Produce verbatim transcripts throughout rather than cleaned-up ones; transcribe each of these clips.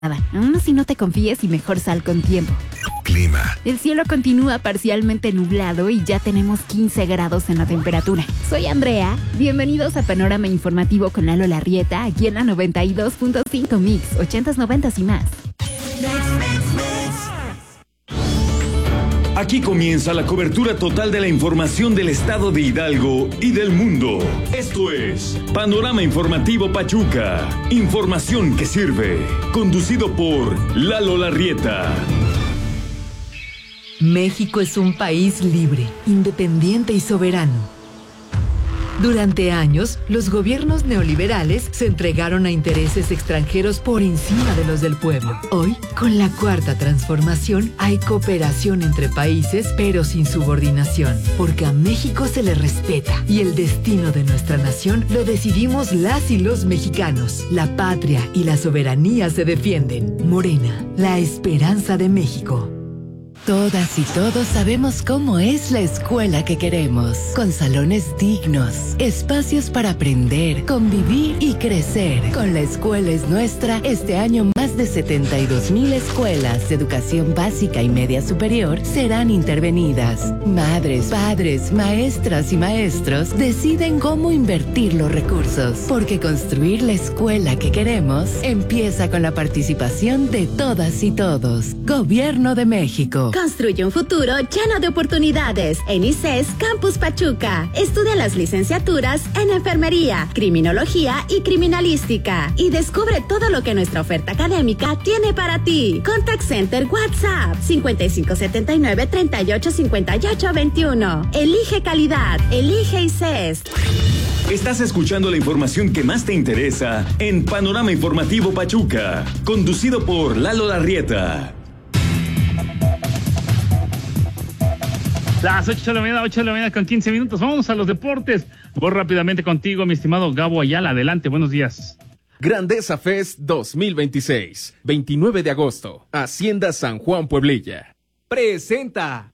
Aún así no te confíes y mejor sal con tiempo. Clima. El cielo continúa parcialmente nublado y ya tenemos quince grados en la temperatura. Soy Andrea. Bienvenidos a Panorama Informativo con Lalo Larrieta, aquí en la noventa y dos punto cinco Mix, ochentas, noventas y más. Aquí comienza la cobertura total de la información del estado de Hidalgo y del mundo. Esto es Panorama Informativo Pachuca. Información que sirve. Conducido por Lalo Larrieta. México es un país libre, independiente y soberano. Durante años, los gobiernos neoliberales se entregaron a intereses extranjeros por encima de los del pueblo. Hoy, con la cuarta transformación, hay cooperación entre países, pero sin subordinación, porque a México se le respeta y el destino de nuestra nación lo decidimos las y los mexicanos. La patria y la soberanía se defienden. Morena, la esperanza de México. Todas y todos sabemos cómo es la escuela que queremos, con salones dignos, espacios para aprender, convivir y crecer. Con La Escuela es Nuestra, este año más de setenta y dos mil escuelas de educación básica y media superior serán intervenidas. Madres, padres, maestras y maestros deciden cómo invertir los recursos, porque construir la escuela que queremos empieza con la participación de todas y todos. Gobierno de México. Construye un futuro lleno de oportunidades. En I C E S Campus Pachuca. Estudia las licenciaturas en Enfermería, Criminología y Criminalística. Y descubre todo lo que nuestra oferta académica tiene para ti. Contact Center WhatsApp cincuenta y cinco setenta y nueve treinta y ocho cincuenta y ocho veintiuno. Elige calidad. Elige I C E S. Estás escuchando la información que más te interesa en Panorama Informativo Pachuca. Conducido por Lalo Larrieta. Las ocho de la mañana, ocho de la mañana con quince minutos. Vamos a los deportes. Voy rápidamente contigo, mi estimado Gabo Ayala. Adelante, buenos días. Grandeza Fest dos mil veintiséis, veintinueve de agosto. Hacienda San Juan Pueblilla. Presenta.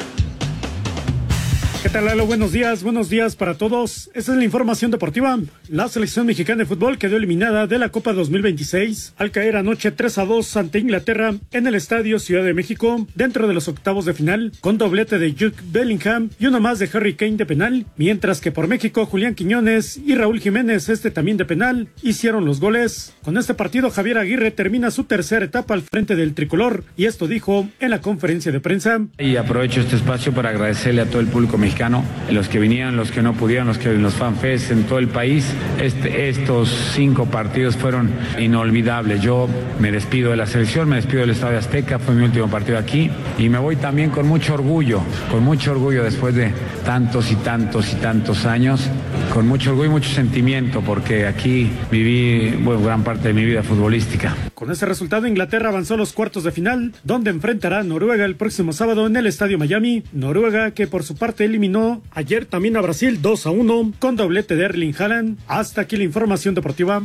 ¿Qué tal, Lalo? Buenos días, buenos días para todos. Esta es la información deportiva. La selección mexicana de fútbol quedó eliminada de la Copa dos mil veintiséis al caer anoche tres a dos ante Inglaterra en el Estadio Ciudad de México, dentro de los octavos de final, con doblete de Jude Bellingham y uno más de Harry Kane de penal, mientras que por México Julián Quiñones y Raúl Jiménez, este también de penal, hicieron los goles. Con este partido, Javier Aguirre termina su tercera etapa al frente del tricolor, y esto dijo en la conferencia de prensa. Y aprovecho este espacio para agradecerle a todo el público mexicano, los que vinieron, los que no pudieron, los que los fanfests en todo el país. Este, estos cinco partidos fueron inolvidables. Yo me despido de la selección, me despido del Estadio Azteca, fue mi último partido aquí y me voy también con mucho orgullo, con mucho orgullo después de tantos y tantos y tantos años, con mucho orgullo y mucho sentimiento, porque aquí viví, bueno, gran parte de mi vida futbolística. Con ese resultado, Inglaterra avanzó a los cuartos de final, donde enfrentará a Noruega el próximo sábado en el Estadio Miami. Noruega, que por su parte eliminó ayer también a Brasil dos a uno con doblete de Erling Haaland. Hasta aquí la información deportiva.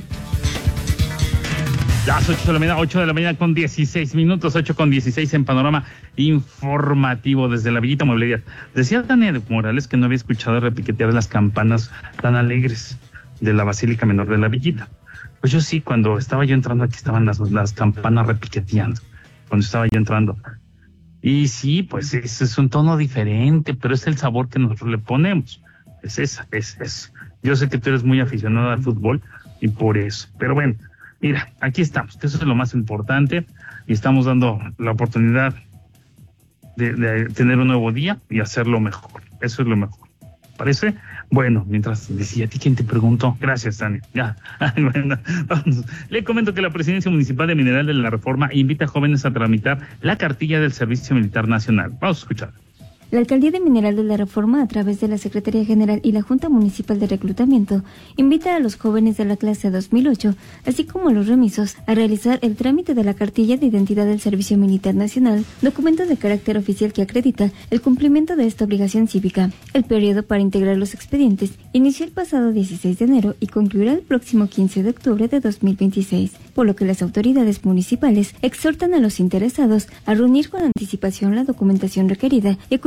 Las ocho de la mañana, ocho de la mañana con dieciséis minutos, ocho con dieciséis en Panorama Informativo desde la Villita Mueblería. Decía Daniel Morales que no había escuchado repiquetear las campanas tan alegres de la Basílica Menor de la Villita. Pues yo sí, cuando estaba yo entrando aquí estaban las, las campanas repiqueteando, cuando estaba yo entrando. Y sí, pues es, es un tono diferente, pero es el sabor que nosotros le ponemos. Es esa, es eso. Yo sé que tú eres muy aficionado al fútbol y por eso. Pero bueno, mira, aquí estamos, que eso es lo más importante, y estamos dando la oportunidad de, de tener un nuevo día y hacerlo mejor. Eso es lo mejor. ¿Parece? Bueno, mientras decía, ¿a ti quién te preguntó? Gracias, Dani. Ya. Bueno, vamos. Le comento que la Presidencia Municipal de Mineral de la Reforma invita a jóvenes a tramitar la cartilla del Servicio Militar Nacional. Vamos a escuchar. La Alcaldía de Mineral de la Reforma, a través de la Secretaría General y la Junta Municipal de Reclutamiento, invita a los jóvenes de la clase dos mil ocho, así como a los remisos, a realizar el trámite de la cartilla de identidad del Servicio Militar Nacional, documento de carácter oficial que acredita el cumplimiento de esta obligación cívica. El periodo para integrar los expedientes inició el pasado dieciséis de enero y concluirá el próximo quince de octubre de dos mil veintiséis, por lo que las autoridades municipales exhortan a los interesados a reunir con anticipación la documentación requerida y acudir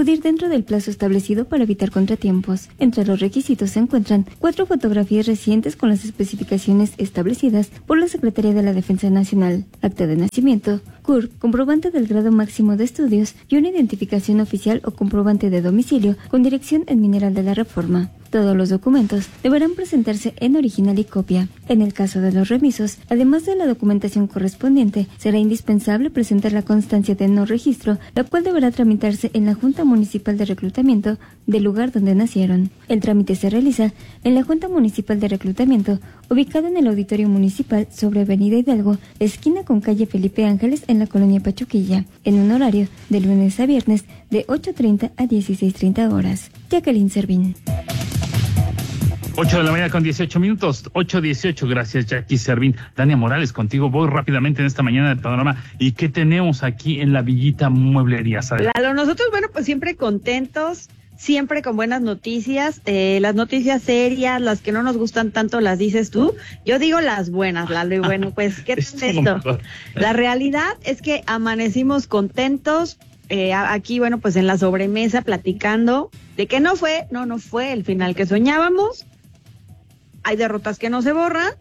acudir dentro del plazo establecido para evitar contratiempos. Entre los requisitos se encuentran cuatro fotografías recientes con las especificaciones establecidas por la Secretaría de la Defensa Nacional, acta de nacimiento, C U R P, comprobante del grado máximo de estudios y una identificación oficial o comprobante de domicilio con dirección en Mineral de la Reforma. Todos los documentos deberán presentarse en original y copia. En el caso de los remisos, además de la documentación correspondiente, será indispensable presentar la constancia de no registro, la cual deberá tramitarse en la Junta Municipal de Reclutamiento del lugar donde nacieron. El trámite se realiza en la Junta Municipal de Reclutamiento, ubicada en el Auditorio Municipal sobre Avenida Hidalgo, esquina con calle Felipe Ángeles en la colonia Pachuquilla, en un horario de lunes a viernes de ocho treinta a dieciséis treinta horas. Jacqueline Servín. ocho de la mañana con dieciocho minutos, ocho dieciocho, gracias Jackie Servín. Dania Morales, contigo voy rápidamente en esta mañana de Panorama. ¿Y qué tenemos aquí en la Villita Mueblería? Claro, nosotros, bueno, pues siempre contentos, siempre con buenas noticias, eh, las noticias serias, las que no nos gustan tanto las dices tú, yo digo las buenas, Lalo, y bueno, pues, ¿qué es esto? La realidad es que amanecimos contentos, eh, aquí, bueno, pues en la sobremesa platicando de que no fue, no, no fue el final que soñábamos. Hay derrotas que no se borran,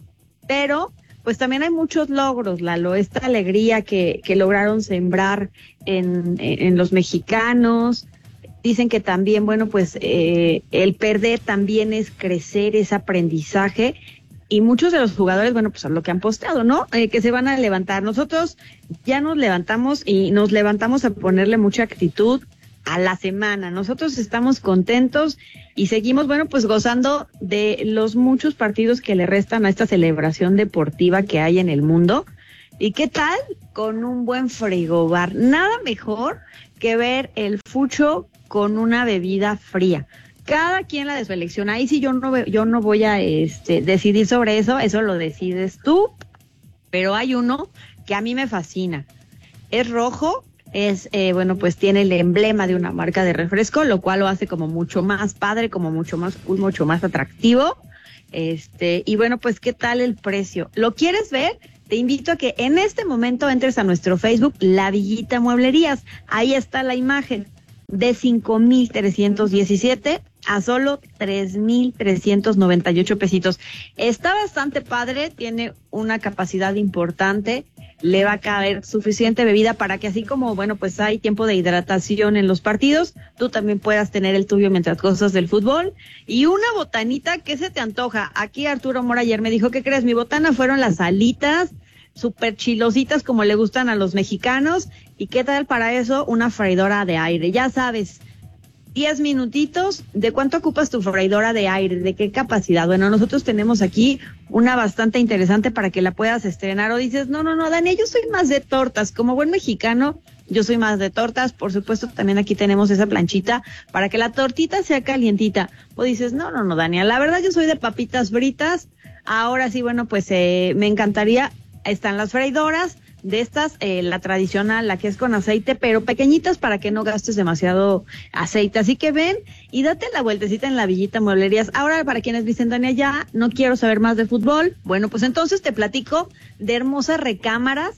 pero pues también hay muchos logros, Lalo, esta alegría que, que lograron sembrar en, en los mexicanos. Dicen que también, bueno, pues eh, el perder también es crecer, es aprendizaje, y muchos de los jugadores, bueno, pues son lo que han posteado, ¿no? Eh, que se van a levantar. Nosotros ya nos levantamos y nos levantamos a ponerle mucha actitud a la semana. Nosotros estamos contentos y seguimos, bueno, pues gozando de los muchos partidos que le restan a esta celebración deportiva que hay en el mundo. ¿Y qué tal? Con un buen frigobar. Nada mejor que ver el fucho con una bebida fría. Cada quien la de su elección. Ahí sí yo no, yo no voy a este, decidir sobre eso, eso lo decides tú. Pero hay uno que a mí me fascina. Es rojo. Es, eh, bueno, pues tiene el emblema de una marca de refresco, lo cual lo hace como mucho más padre, como mucho más cool, mucho más atractivo. Este, y bueno, pues, ¿qué tal el precio? ¿Lo quieres ver? Te invito a que en este momento entres a nuestro Facebook, La Villita Mueblerías. Ahí está la imagen de cinco mil trescientos diecisiete a solo tres mil trescientos noventa y ocho pesitos. Está bastante padre, tiene una capacidad importante. Le va a caber suficiente bebida para que así como, bueno, pues hay tiempo de hidratación en los partidos, tú también puedas tener el tuyo mientras gozas del fútbol. Y una botanita, ¿qué se te antoja? Aquí Arturo Mora ayer me dijo, ¿qué crees? Mi botana fueron las alitas, súper chilositas como le gustan a los mexicanos. ¿Y qué tal para eso? Una freidora de aire. Ya sabes, diez minutitos. ¿De cuánto ocupas tu freidora de aire? ¿De qué capacidad? Bueno, nosotros tenemos aquí una bastante interesante para que la puedas estrenar. O dices, no, no, no, Dani, yo soy más de tortas. Como buen mexicano, yo soy más de tortas. Por supuesto, también aquí tenemos esa planchita para que la tortita sea calientita. O dices, no, no, no, Dani, la verdad yo soy de papitas fritas. Ahora sí, bueno, pues eh, me encantaría. Están las freidoras. De estas, eh, la tradicional, la que es con aceite, pero pequeñitas para que no gastes demasiado aceite. Así que ven y date la vueltecita en la Villita Mueblerías. Ahora, para quienes dicen, Dania, ya no quiero saber más de fútbol, bueno, pues entonces te platico de hermosas recámaras,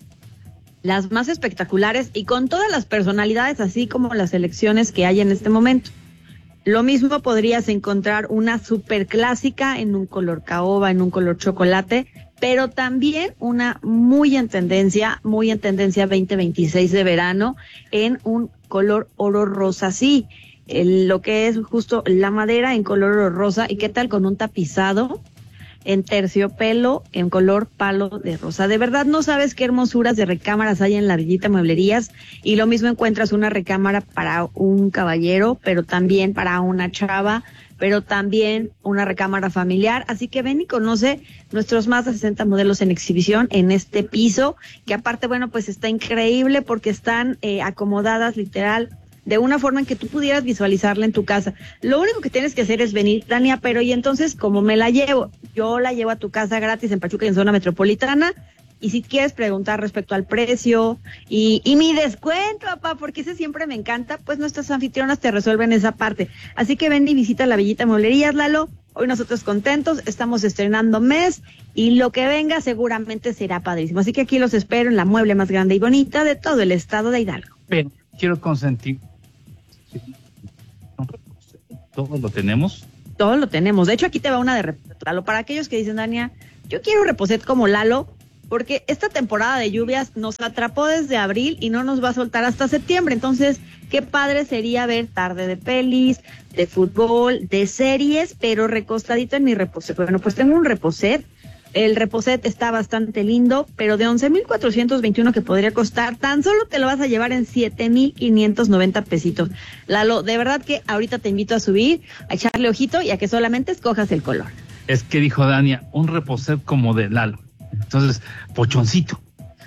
las más espectaculares y con todas las personalidades, así como las selecciones que hay en este momento. Lo mismo podrías encontrar una super clásica en un color caoba, en un color chocolate, pero también una muy en tendencia, muy en tendencia veinte veintiséis de verano, en un color oro rosa, sí, el, lo que es justo la madera en color oro rosa. ¿Y qué tal con un tapizado en terciopelo en color palo de rosa? De verdad no sabes qué hermosuras de recámaras hay en la Villita Mueblerías. Y lo mismo encuentras una recámara para un caballero, pero también para una chava, pero también una recámara familiar. Así que ven y conoce nuestros más de sesenta modelos en exhibición en este piso, que aparte, bueno, pues está increíble porque están eh, acomodadas literal de una forma en que tú pudieras visualizarla en tu casa. Lo único que tienes que hacer es venir, Dania, pero y entonces, ¿cómo me la llevo? Yo la llevo a tu casa gratis en Pachuca y en zona metropolitana. Y si quieres preguntar respecto al precio y, y mi descuento, papá, porque ese siempre me encanta, pues nuestras anfitrionas te resuelven esa parte. Así que ven y visita la Villita Mueblerías, Lalo. Hoy nosotros contentos, estamos estrenando mes y lo que venga seguramente será padrísimo. Así que aquí los espero en la mueble más grande y bonita de todo el estado de Hidalgo. Pero quiero consentir ¿Todo lo tenemos? Todo lo tenemos. De hecho, aquí te va una de reposet, Lalo. Para aquellos que dicen, Dania, yo quiero un reposet como Lalo, porque esta temporada de lluvias nos atrapó desde abril y no nos va a soltar hasta septiembre. Entonces, qué padre sería ver tarde de pelis, de fútbol, de series, pero recostadito en mi reposet. Bueno, pues tengo un reposet. El reposet está bastante lindo, pero de once mil cuatrocientos veintiuno que podría costar, tan solo te lo vas a llevar en siete mil quinientos noventa pesitos. Lalo, de verdad que ahorita te invito a subir, a echarle ojito y a que solamente escojas el color. Es que dijo Dania, un reposet como de Lalo. Entonces, pochoncito.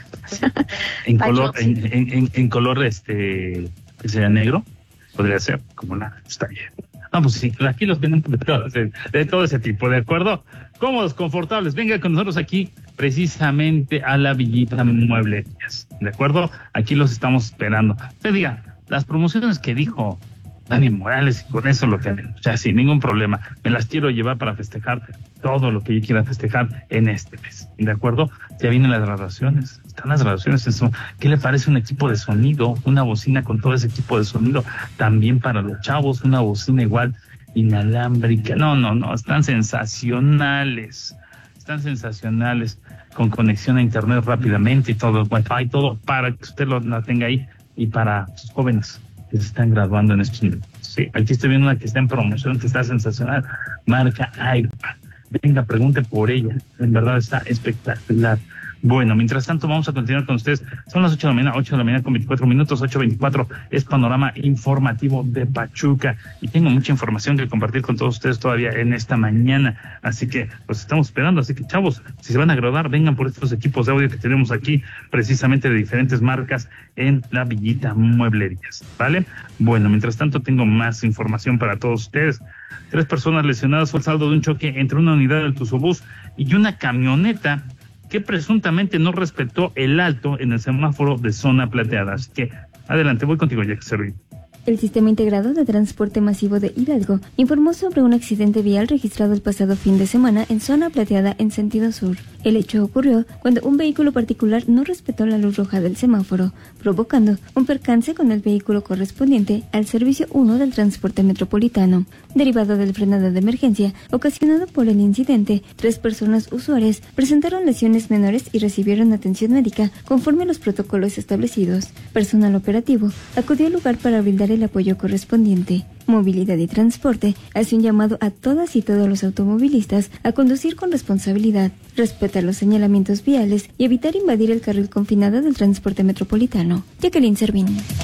En color, en, en, en, en color este, que sea negro, podría ser como la está bien. Vamos, sí, aquí los vienen de todo, de todo ese tipo, ¿de acuerdo? Cómodos, confortables, venga con nosotros aquí precisamente a la Villita Mueblerías, ¿de acuerdo? Aquí los estamos esperando. Usted diga, las promociones que dijo Dani Morales, y con eso lo tenemos, o sea, sin ningún problema, me las quiero llevar para festejar todo lo que yo quiera festejar en este mes, ¿de acuerdo? Ya vienen las graduaciones, están las graduaciones, eso. ¿Qué le parece un equipo de sonido? Una bocina con todo ese equipo de sonido, también para los chavos, una bocina igual inalámbrica, no, no, no, están sensacionales, están sensacionales, con conexión a internet rápidamente y todo, Wi-Fi, todo, para que usted lo, lo tenga ahí, y para sus jóvenes que se están graduando en estos minutos. Sí, aquí estoy viendo una que está en promoción, que está sensacional, marca iPad. Venga, pregunte por ella, en verdad está espectacular. Bueno, mientras tanto vamos a continuar con ustedes. Son las ocho de la mañana, ocho de la mañana con veinticuatro minutos, ocho veinticuatro, es Panorama Informativo de Pachuca. Y tengo mucha información que compartir con todos ustedes todavía en esta mañana. Así que los estamos esperando. Así que, chavos, si se van a graduar, vengan por estos equipos de audio que tenemos aquí, precisamente de diferentes marcas en la Villita Mueblerías, ¿vale? Bueno, mientras tanto tengo más información para todos ustedes. Tres personas lesionadas fue el saldo de un choque entre una unidad del Tuzobús y una camioneta que presuntamente no respetó el alto en el semáforo de zona plateada. Así que, adelante, voy contigo, Jack Servín. El Sistema Integrado de Transporte Masivo de Hidalgo informó sobre un accidente vial registrado el pasado fin de semana en zona plateada en sentido sur. El hecho ocurrió cuando un vehículo particular no respetó la luz roja del semáforo, provocando un percance con el vehículo correspondiente al servicio uno del transporte metropolitano. Derivado del frenado de emergencia ocasionado por el incidente, tres personas usuarias presentaron lesiones menores y recibieron atención médica conforme a los protocolos establecidos. Personal operativo acudió al lugar para brindar el apoyo correspondiente. Movilidad y Transporte hace un llamado a todas y todos los automovilistas a conducir con responsabilidad, respetar los señalamientos viales y evitar invadir el carril confinado del transporte metropolitano. Jacqueline Servín.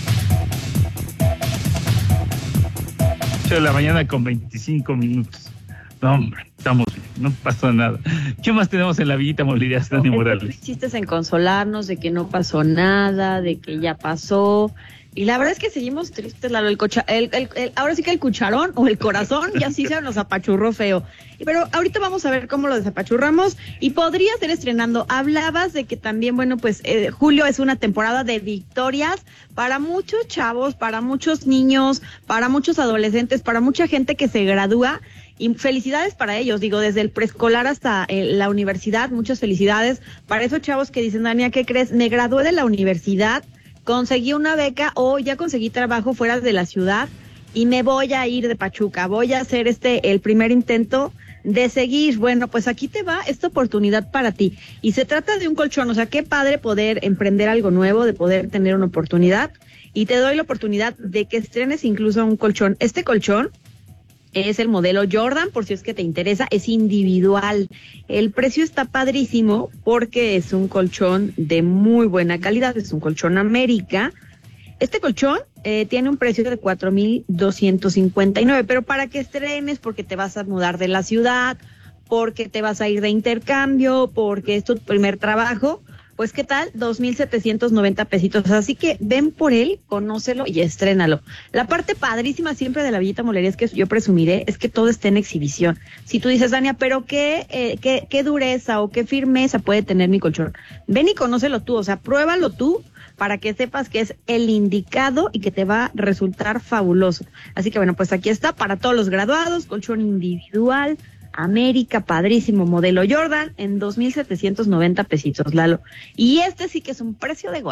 ocho de la mañana con veinticinco minutos. No, hombre, estamos bien, no pasó nada. ¿Qué más tenemos en la Villita Mueblerías, Dani Morales? Chistes en consolarnos de que no pasó nada, de que ya pasó. Y la verdad es que seguimos tristes, Lalo, el, cocha, el, el, el ahora sí que el cucharón o el corazón ya sí se nos apachurró feo. Pero ahorita vamos a ver cómo lo desapachurramos y podría ser estrenando. Hablabas de que también, bueno, pues eh, julio es una temporada de victorias para muchos chavos, para muchos niños, para muchos adolescentes, para mucha gente que se gradúa. Y felicidades para ellos, digo, desde el preescolar hasta eh, la universidad, muchas felicidades para esos chavos que dicen, Dania, ¿qué crees? Me gradué de la universidad, conseguí una beca o ya conseguí trabajo fuera de la ciudad y me voy a ir de Pachuca, voy a hacer este el primer intento de seguir. Bueno, pues aquí te va esta oportunidad para ti y se trata de un colchón, o sea, qué padre poder emprender algo nuevo, de poder tener una oportunidad y te doy la oportunidad de que estrenes incluso un colchón. Este colchón es el modelo Jordan, por si es que te interesa, es individual. El precio está padrísimo porque es un colchón de muy buena calidad, es un colchón América. Este colchón eh, tiene un precio de cuatro mil doscientos cincuenta y nueve, pero para que estrenes, porque te vas a mudar de la ciudad, porque te vas a ir de intercambio, porque es tu primer trabajo, pues ¿qué tal? dos mil setecientos noventa pesitos. Así que ven por él, conócelo y estrénalo. La parte padrísima siempre de la Villita Mueblerías que yo presumiré es que todo esté en exhibición. Si tú dices, Dania, pero qué, eh, qué, qué dureza o qué firmeza puede tener mi colchón. Ven y conócelo tú, o sea, pruébalo tú para que sepas que es el indicado y que te va a resultar fabuloso. Así que bueno, pues aquí está para todos los graduados, colchón individual, América, padrísimo, modelo Jordan, en dos mil setecientos noventa pesitos, Lalo. Y este sí que es un precio de gol.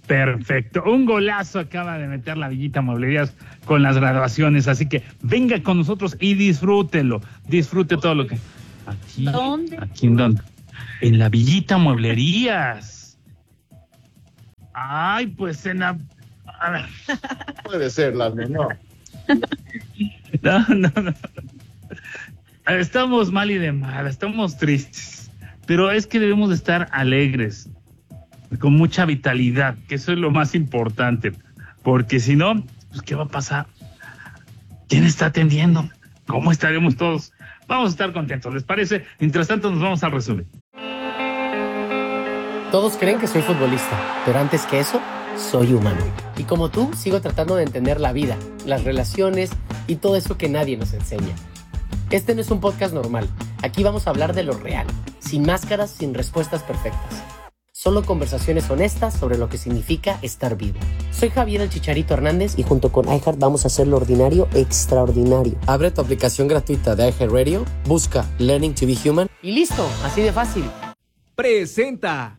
Perfecto. Un golazo acaba de meter la Villita Mueblerías con las graduaciones. Así que venga con nosotros y disfrútelo. Disfrute todo lo que... Aquí, ¿dónde? ¿Aquí en dónde? En la Villita Mueblerías. Ay, pues en la... A ver. Puede ser la menor. No, no, no. Estamos mal y de mal, estamos tristes. Pero es que debemos de estar alegres, con mucha vitalidad, que eso es lo más importante. Porque si no, pues ¿qué va a pasar? ¿Quién está atendiendo? ¿Cómo estaremos todos? Vamos a estar contentos, ¿les parece? Mientras tanto nos vamos al resumen. Todos creen que soy futbolista, pero antes que eso, soy humano. Y como tú, sigo tratando de entender la vida, las relaciones y todo eso que nadie nos enseña. Este no es un podcast normal. Aquí vamos a hablar de lo real, sin máscaras, sin respuestas perfectas. Solo conversaciones honestas sobre lo que significa estar vivo. Soy Javier el Chicharito Hernández y junto con iHeart vamos a hacer lo ordinario extraordinario. Abre tu aplicación gratuita de iHeartRadio, busca Learning to be Human y listo, así de fácil. Presenta.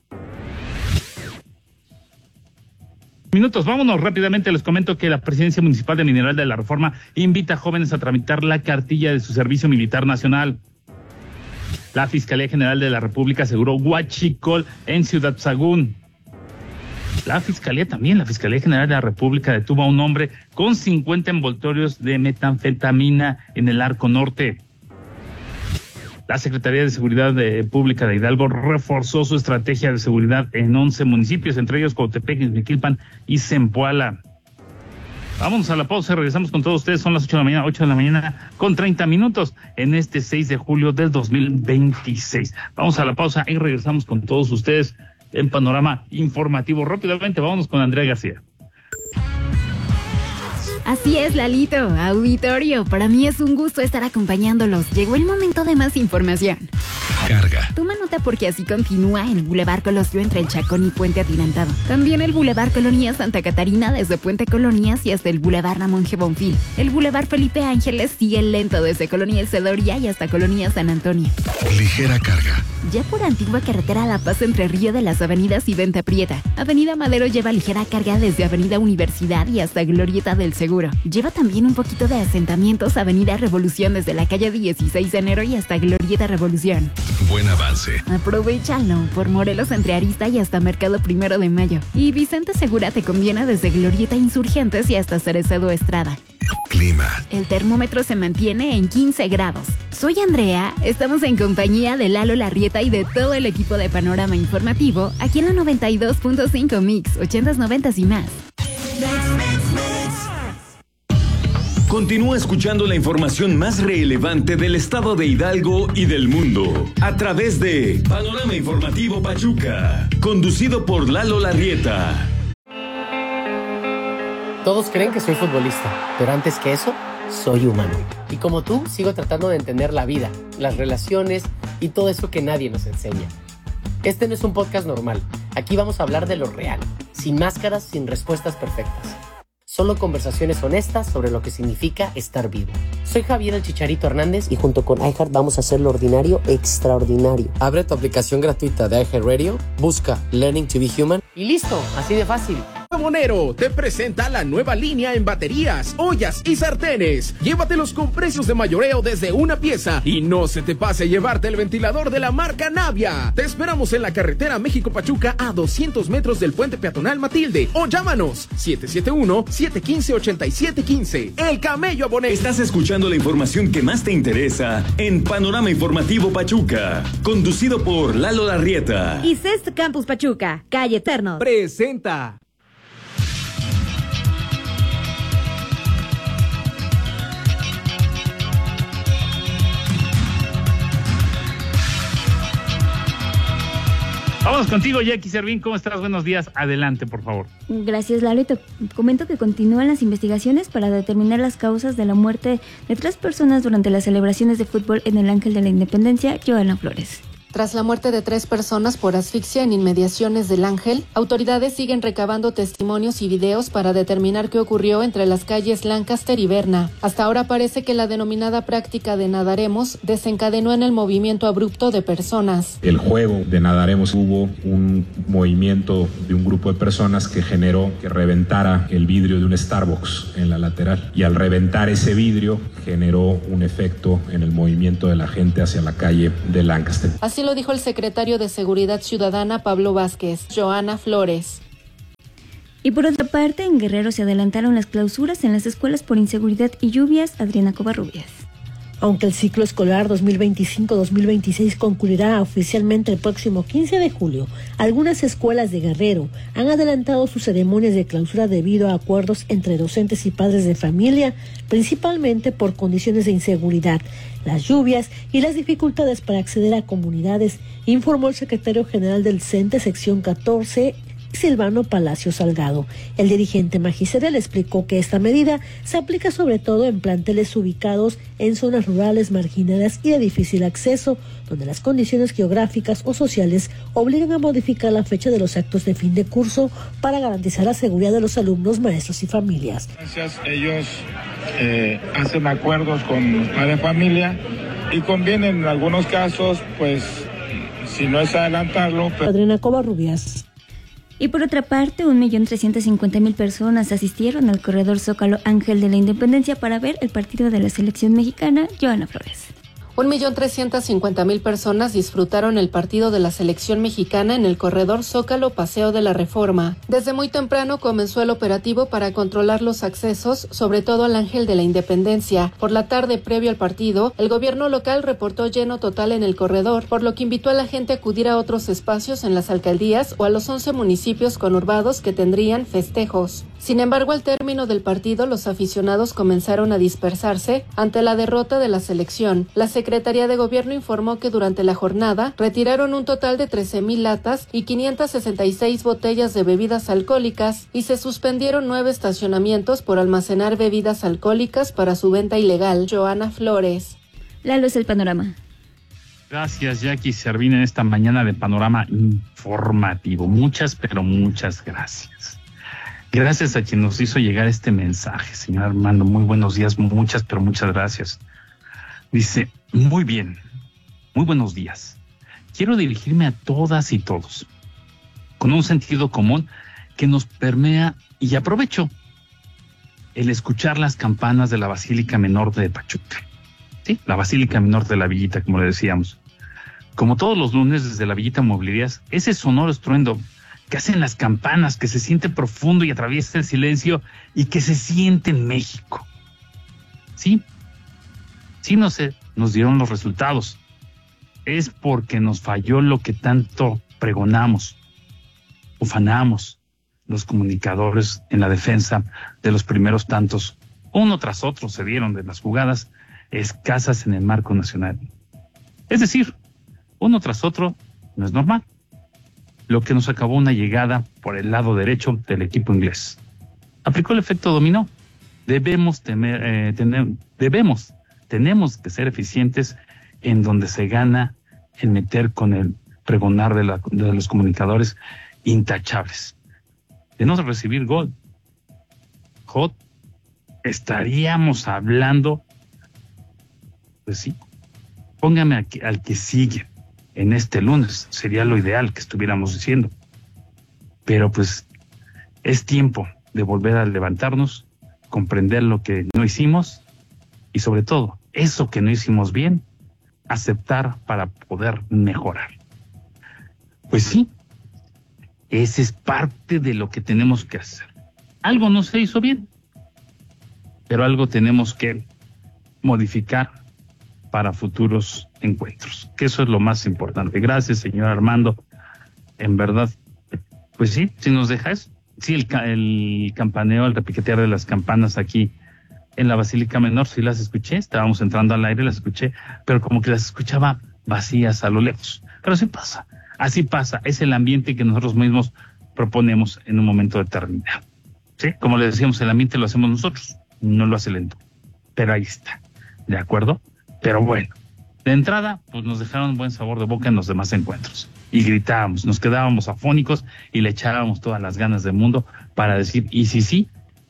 Minutos, vámonos rápidamente. Les comento que la Presidencia Municipal de Mineral de la Reforma invita a jóvenes a tramitar la cartilla de su servicio militar nacional. La Fiscalía General de la República aseguró huachicol en Ciudad Sagún. La Fiscalía también, la Fiscalía General de la República detuvo a un hombre con cincuenta envoltorios de metanfetamina en el Arco Norte. La Secretaría de Seguridad de Pública de Hidalgo reforzó su estrategia de seguridad en once municipios, entre ellos Coatepec, Izmiquilpan y Zempoala. Vámonos a la pausa y regresamos con todos ustedes. Son las ocho de la mañana, ocho de la mañana con treinta minutos en este seis de julio del dos mil veintiséis. Vamos a la pausa y regresamos con todos ustedes en Panorama Informativo. Rápidamente, vámonos con Andrea García. Así es, Lalito, auditorio, para mí es un gusto estar acompañándolos. Llegó el momento de más información. Carga. Toma nota porque así continúa el Boulevard Colosio entre el Chacón y Puente Atirantado. También el Boulevard Colonia Santa Catarina desde Puente Colonias y hasta el Boulevard Ramón G. Bonfil. El Boulevard Felipe Ángeles sigue lento desde Colonia El Cedoria y hasta Colonia San Antonio. Ligera carga. Ya por Antigua Carretera La Paz entre Río de las Avenidas y Venta Prieta. Avenida Madero lleva ligera carga desde Avenida Universidad y hasta Glorieta del Seguro. Lleva también un poquito de asentamientos Avenida Revolución desde la calle dieciséis de enero y hasta Glorieta Revolución. Buen avance. Aprovechalo por Morelos entre Arista y hasta Mercado Primero de Mayo. Y Vicente Segura te conviene desde Glorieta Insurgentes y hasta Cerezo Estrada. Clima. El termómetro se mantiene en quince grados. Soy Andrea, estamos en compañía de Lalo Larrieta y de todo el equipo de Panorama Informativo, aquí en la noventa y dos punto cinco Mix, ochentas, noventas y más. Continúa escuchando la información más relevante del estado de Hidalgo y del mundo a través de Panorama Informativo Pachuca, conducido por Lalo Larrieta. Todos creen que soy futbolista, pero antes que eso, soy humano. Y como tú, sigo tratando de entender la vida, las relaciones y todo eso que nadie nos enseña. Este no es un podcast normal. Aquí vamos a hablar de lo real, sin máscaras, sin respuestas perfectas. Solo conversaciones honestas sobre lo que significa estar vivo. Soy Javier el Chicharito Hernández y junto con iHeart vamos a hacer lo ordinario extraordinario. Abre tu aplicación gratuita de iHeartRadio, busca Learning to be Human y listo, así de fácil. Monero te presenta la nueva línea en baterías, ollas y sartenes. Llévatelos con precios de mayoreo desde una pieza y no se te pase llevarte el ventilador de la marca Navia. Te esperamos en la carretera México-Pachuca a doscientos metros del puente peatonal Matilde o llámanos siete siete uno, siete uno cinco, ocho siete uno cinco. El Camello Abonero. Estás escuchando la información que más te interesa en Panorama Informativo Pachuca, conducido por Lalo Larrieta. Y C E S Campus Pachuca, calle Eterno. Presenta. Vamos contigo, Jackie Servín. ¿Cómo estás? Buenos días. Adelante, por favor. Gracias, Lalo. Y te comento que continúan las investigaciones para determinar las causas de la muerte de tres personas durante las celebraciones de fútbol en el Ángel de la Independencia, Joana Flores. Tras la muerte de tres personas por asfixia en inmediaciones del Ángel, autoridades siguen recabando testimonios y videos para determinar qué ocurrió entre las calles Lancaster y Berna. Hasta ahora parece que la denominada práctica de nadaremos desencadenó en el movimiento abrupto de personas. El juego de nadaremos hubo un movimiento de un grupo de personas que generó que reventara el vidrio de un Starbucks en la lateral, y al reventar ese vidrio generó un efecto en el movimiento de la gente hacia la calle de Lancaster. Así lo dijo el secretario de Seguridad Ciudadana Pablo Vázquez. Joana Flores. Y por otra parte, en Guerrero se adelantaron las clausuras en las escuelas por inseguridad y lluvias. Adriana Covarrubias. Aunque el ciclo escolar dos mil veinticinco dos mil veintiséis concluirá oficialmente el próximo quince de julio, algunas escuelas de Guerrero han adelantado sus ceremonias de clausura debido a acuerdos entre docentes y padres de familia, principalmente por condiciones de inseguridad, las lluvias y las dificultades para acceder a comunidades, informó el secretario general del CENTE sección catorce, Silvano Palacio Salgado. El dirigente magisterial explicó que esta medida se aplica sobre todo en planteles ubicados en zonas rurales marginadas y de difícil acceso, donde las condiciones geográficas o sociales obligan a modificar la fecha de los actos de fin de curso para garantizar la seguridad de los alumnos, maestros y familias. Gracias, ellos eh, hacen acuerdos con los padres de familia y conviene en algunos casos, pues, si no es adelantarlo. Pero... Adriana Covarrubias. Y por otra parte, un millón trescientos cincuenta mil personas asistieron al corredor Zócalo Ángel de la Independencia para ver el partido de la selección mexicana. Joana Flores. Un millón trescientas cincuenta mil personas disfrutaron el partido de la selección mexicana en el corredor Zócalo Paseo de la Reforma. Desde muy temprano comenzó el operativo para controlar los accesos, sobre todo al Ángel de la Independencia. Por la tarde, previo al partido, el gobierno local reportó lleno total en el corredor, por lo que invitó a la gente a acudir a otros espacios en las alcaldías o a los once municipios conurbados que tendrían festejos. Sin embargo, al término del partido, los aficionados comenzaron a dispersarse ante la derrota de la selección. La Secretaría de Gobierno informó que durante la jornada retiraron un total de trece mil latas y quinientas sesenta y seis botellas de bebidas alcohólicas y se suspendieron nueve estacionamientos por almacenar bebidas alcohólicas para su venta ilegal. Joana Flores. Lalo, es el panorama. Gracias, Jackie Servina, en esta mañana de Panorama Informativo. Muchas, pero muchas gracias. Gracias a quien nos hizo llegar este mensaje, señor Armando. Muy buenos días, muchas, pero muchas gracias. Dice, muy bien, muy buenos días. Quiero dirigirme a todas y todos, con un sentido común que nos permea, y aprovecho el escuchar las campanas de la Basílica Menor de Pachuca. Sí, la Basílica Menor de la Villita, como le decíamos. Como todos los lunes desde la Villita Mobiliarias, ese sonoro estruendo que hacen las campanas, que se siente profundo y atraviesa el silencio y que se siente en México. Sí, sí no sé, nos dieron los resultados. Es porque nos falló lo que tanto pregonamos, ufanamos los comunicadores en la defensa de los primeros tantos. Uno tras otro se dieron de las jugadas escasas en el marco nacional. Es decir, uno tras otro no es normal. Lo que nos acabó una llegada por el lado derecho del equipo inglés. Aplicó el efecto dominó. Debemos temer, eh, tener, debemos, tenemos que ser eficientes en donde se gana en meter con el pregonar de, la, de los comunicadores intachables. De no recibir gol, Hot, estaríamos hablando, pues sí, póngame al que, al que sigue. En este lunes sería lo ideal que estuviéramos diciendo. Pero pues es tiempo de volver a levantarnos, comprender lo que no hicimos y sobre todo eso que no hicimos bien, aceptar para poder mejorar. Pues sí, ese es parte de lo que tenemos que hacer. Algo no se hizo bien, pero algo tenemos que modificar para futuros encuentros, que eso es lo más importante. Gracias, señor Armando. En verdad, pues sí, si nos dejas, sí, el, el campaneo, el repiquetear de las campanas aquí en la Basílica Menor, sí las escuché, estábamos entrando al aire, las escuché, pero como que las escuchaba vacías a lo lejos. Pero sí pasa, así pasa, es el ambiente que nosotros mismos proponemos en un momento determinado. Sí, como le decíamos, el ambiente lo hacemos nosotros, no lo hace lento, pero ahí está, ¿de acuerdo? Pero bueno, De entrada, pues nos dejaron un buen sabor de boca en los demás encuentros. Y gritábamos, nos quedábamos afónicos y le echábamos todas las ganas del mundo para decir, ¿y si sí?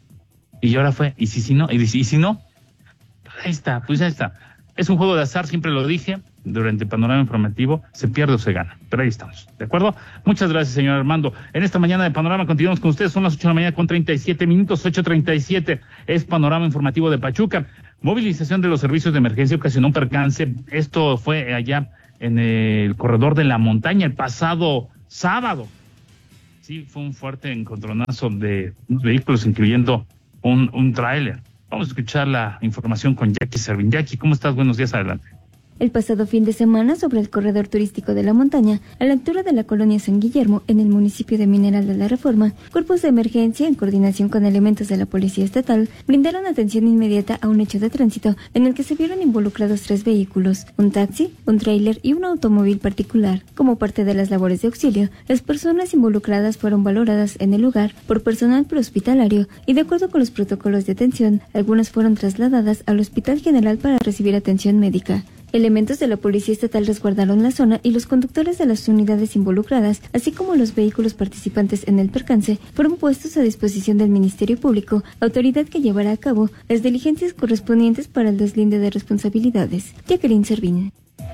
Y ahora fue, ¿y si sí no? ¿Y si, y si no? Ahí está, pues ahí está. Es un juego de azar, siempre lo dije, durante el panorama informativo, se pierde o se gana. Pero ahí estamos, ¿de acuerdo? Muchas gracias, señor Armando. En esta mañana de Panorama continuamos con ustedes, son las ocho de la mañana con treinta y siete minutos, ocho treinta y siete, es Panorama Informativo de Pachuca. Movilización de los servicios de emergencia ocasionó un percance. Esto fue allá en el corredor de la montaña el pasado sábado. Sí, fue un fuerte encontronazo de vehículos, incluyendo un, un tráiler. Vamos a escuchar la información con Jackie Servín. Jackie, ¿cómo estás? Buenos días, adelante. El pasado fin de semana, sobre el corredor turístico de la montaña, a la altura de la colonia San Guillermo, en el municipio de Mineral de la Reforma, cuerpos de emergencia, en coordinación con elementos de la Policía Estatal, brindaron atención inmediata a un hecho de tránsito en el que se vieron involucrados tres vehículos, un taxi, un tráiler y un automóvil particular. Como parte de las labores de auxilio, las personas involucradas fueron valoradas en el lugar por personal prehospitalario y, de acuerdo con los protocolos de atención, algunas fueron trasladadas al Hospital General para recibir atención médica. Elementos de la Policía Estatal resguardaron la zona y los conductores de las unidades involucradas, así como los vehículos participantes en el percance, fueron puestos a disposición del Ministerio Público, autoridad que llevará a cabo las diligencias correspondientes para el deslinde de responsabilidades. Jacqueline Servín.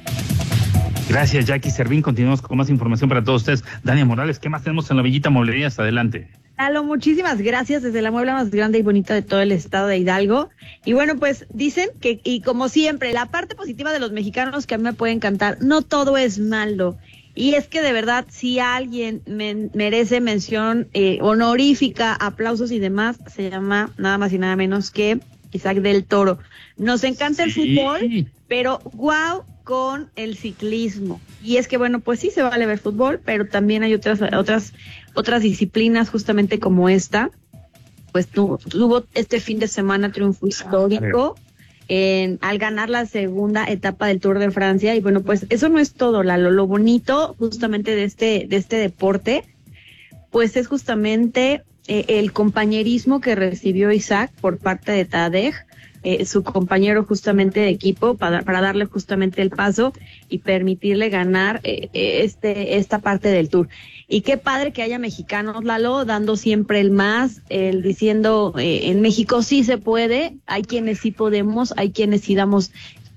Gracias, Jackie Servín. Continuamos con más información para todos ustedes. Dania Morales, ¿qué más tenemos en la Villita Mueblerías? Adelante. Lalo, muchísimas gracias, desde la muebla más grande y bonita de todo el estado de Hidalgo. Y bueno, pues dicen que, y como siempre, la parte positiva de los mexicanos que a mí me puede encantar, no todo es malo. Y es que de verdad, si alguien me, merece mención eh, honorífica, aplausos y demás, se llama nada más y nada menos que Isaac del Toro. Nos encanta el Sí. fútbol, pero guau con el ciclismo. Y es que bueno, pues sí se vale ver fútbol, pero también hay otras otras otras disciplinas justamente como esta. Pues tuvo, tuvo este fin de semana triunfo histórico en, al ganar la segunda etapa del Tour de Francia. Y bueno, pues eso no es todo, Lalo. Lo bonito justamente de este de este deporte, pues es justamente eh, el compañerismo que recibió Isaac por parte de Tadej, Eh, su compañero justamente de equipo, para, para darle justamente el paso y permitirle ganar eh, este esta parte del Tour. Y qué padre que haya mexicanos, Lalo, dando siempre el más, el diciendo eh, en México sí se puede, hay quienes sí podemos, hay quienes sí damos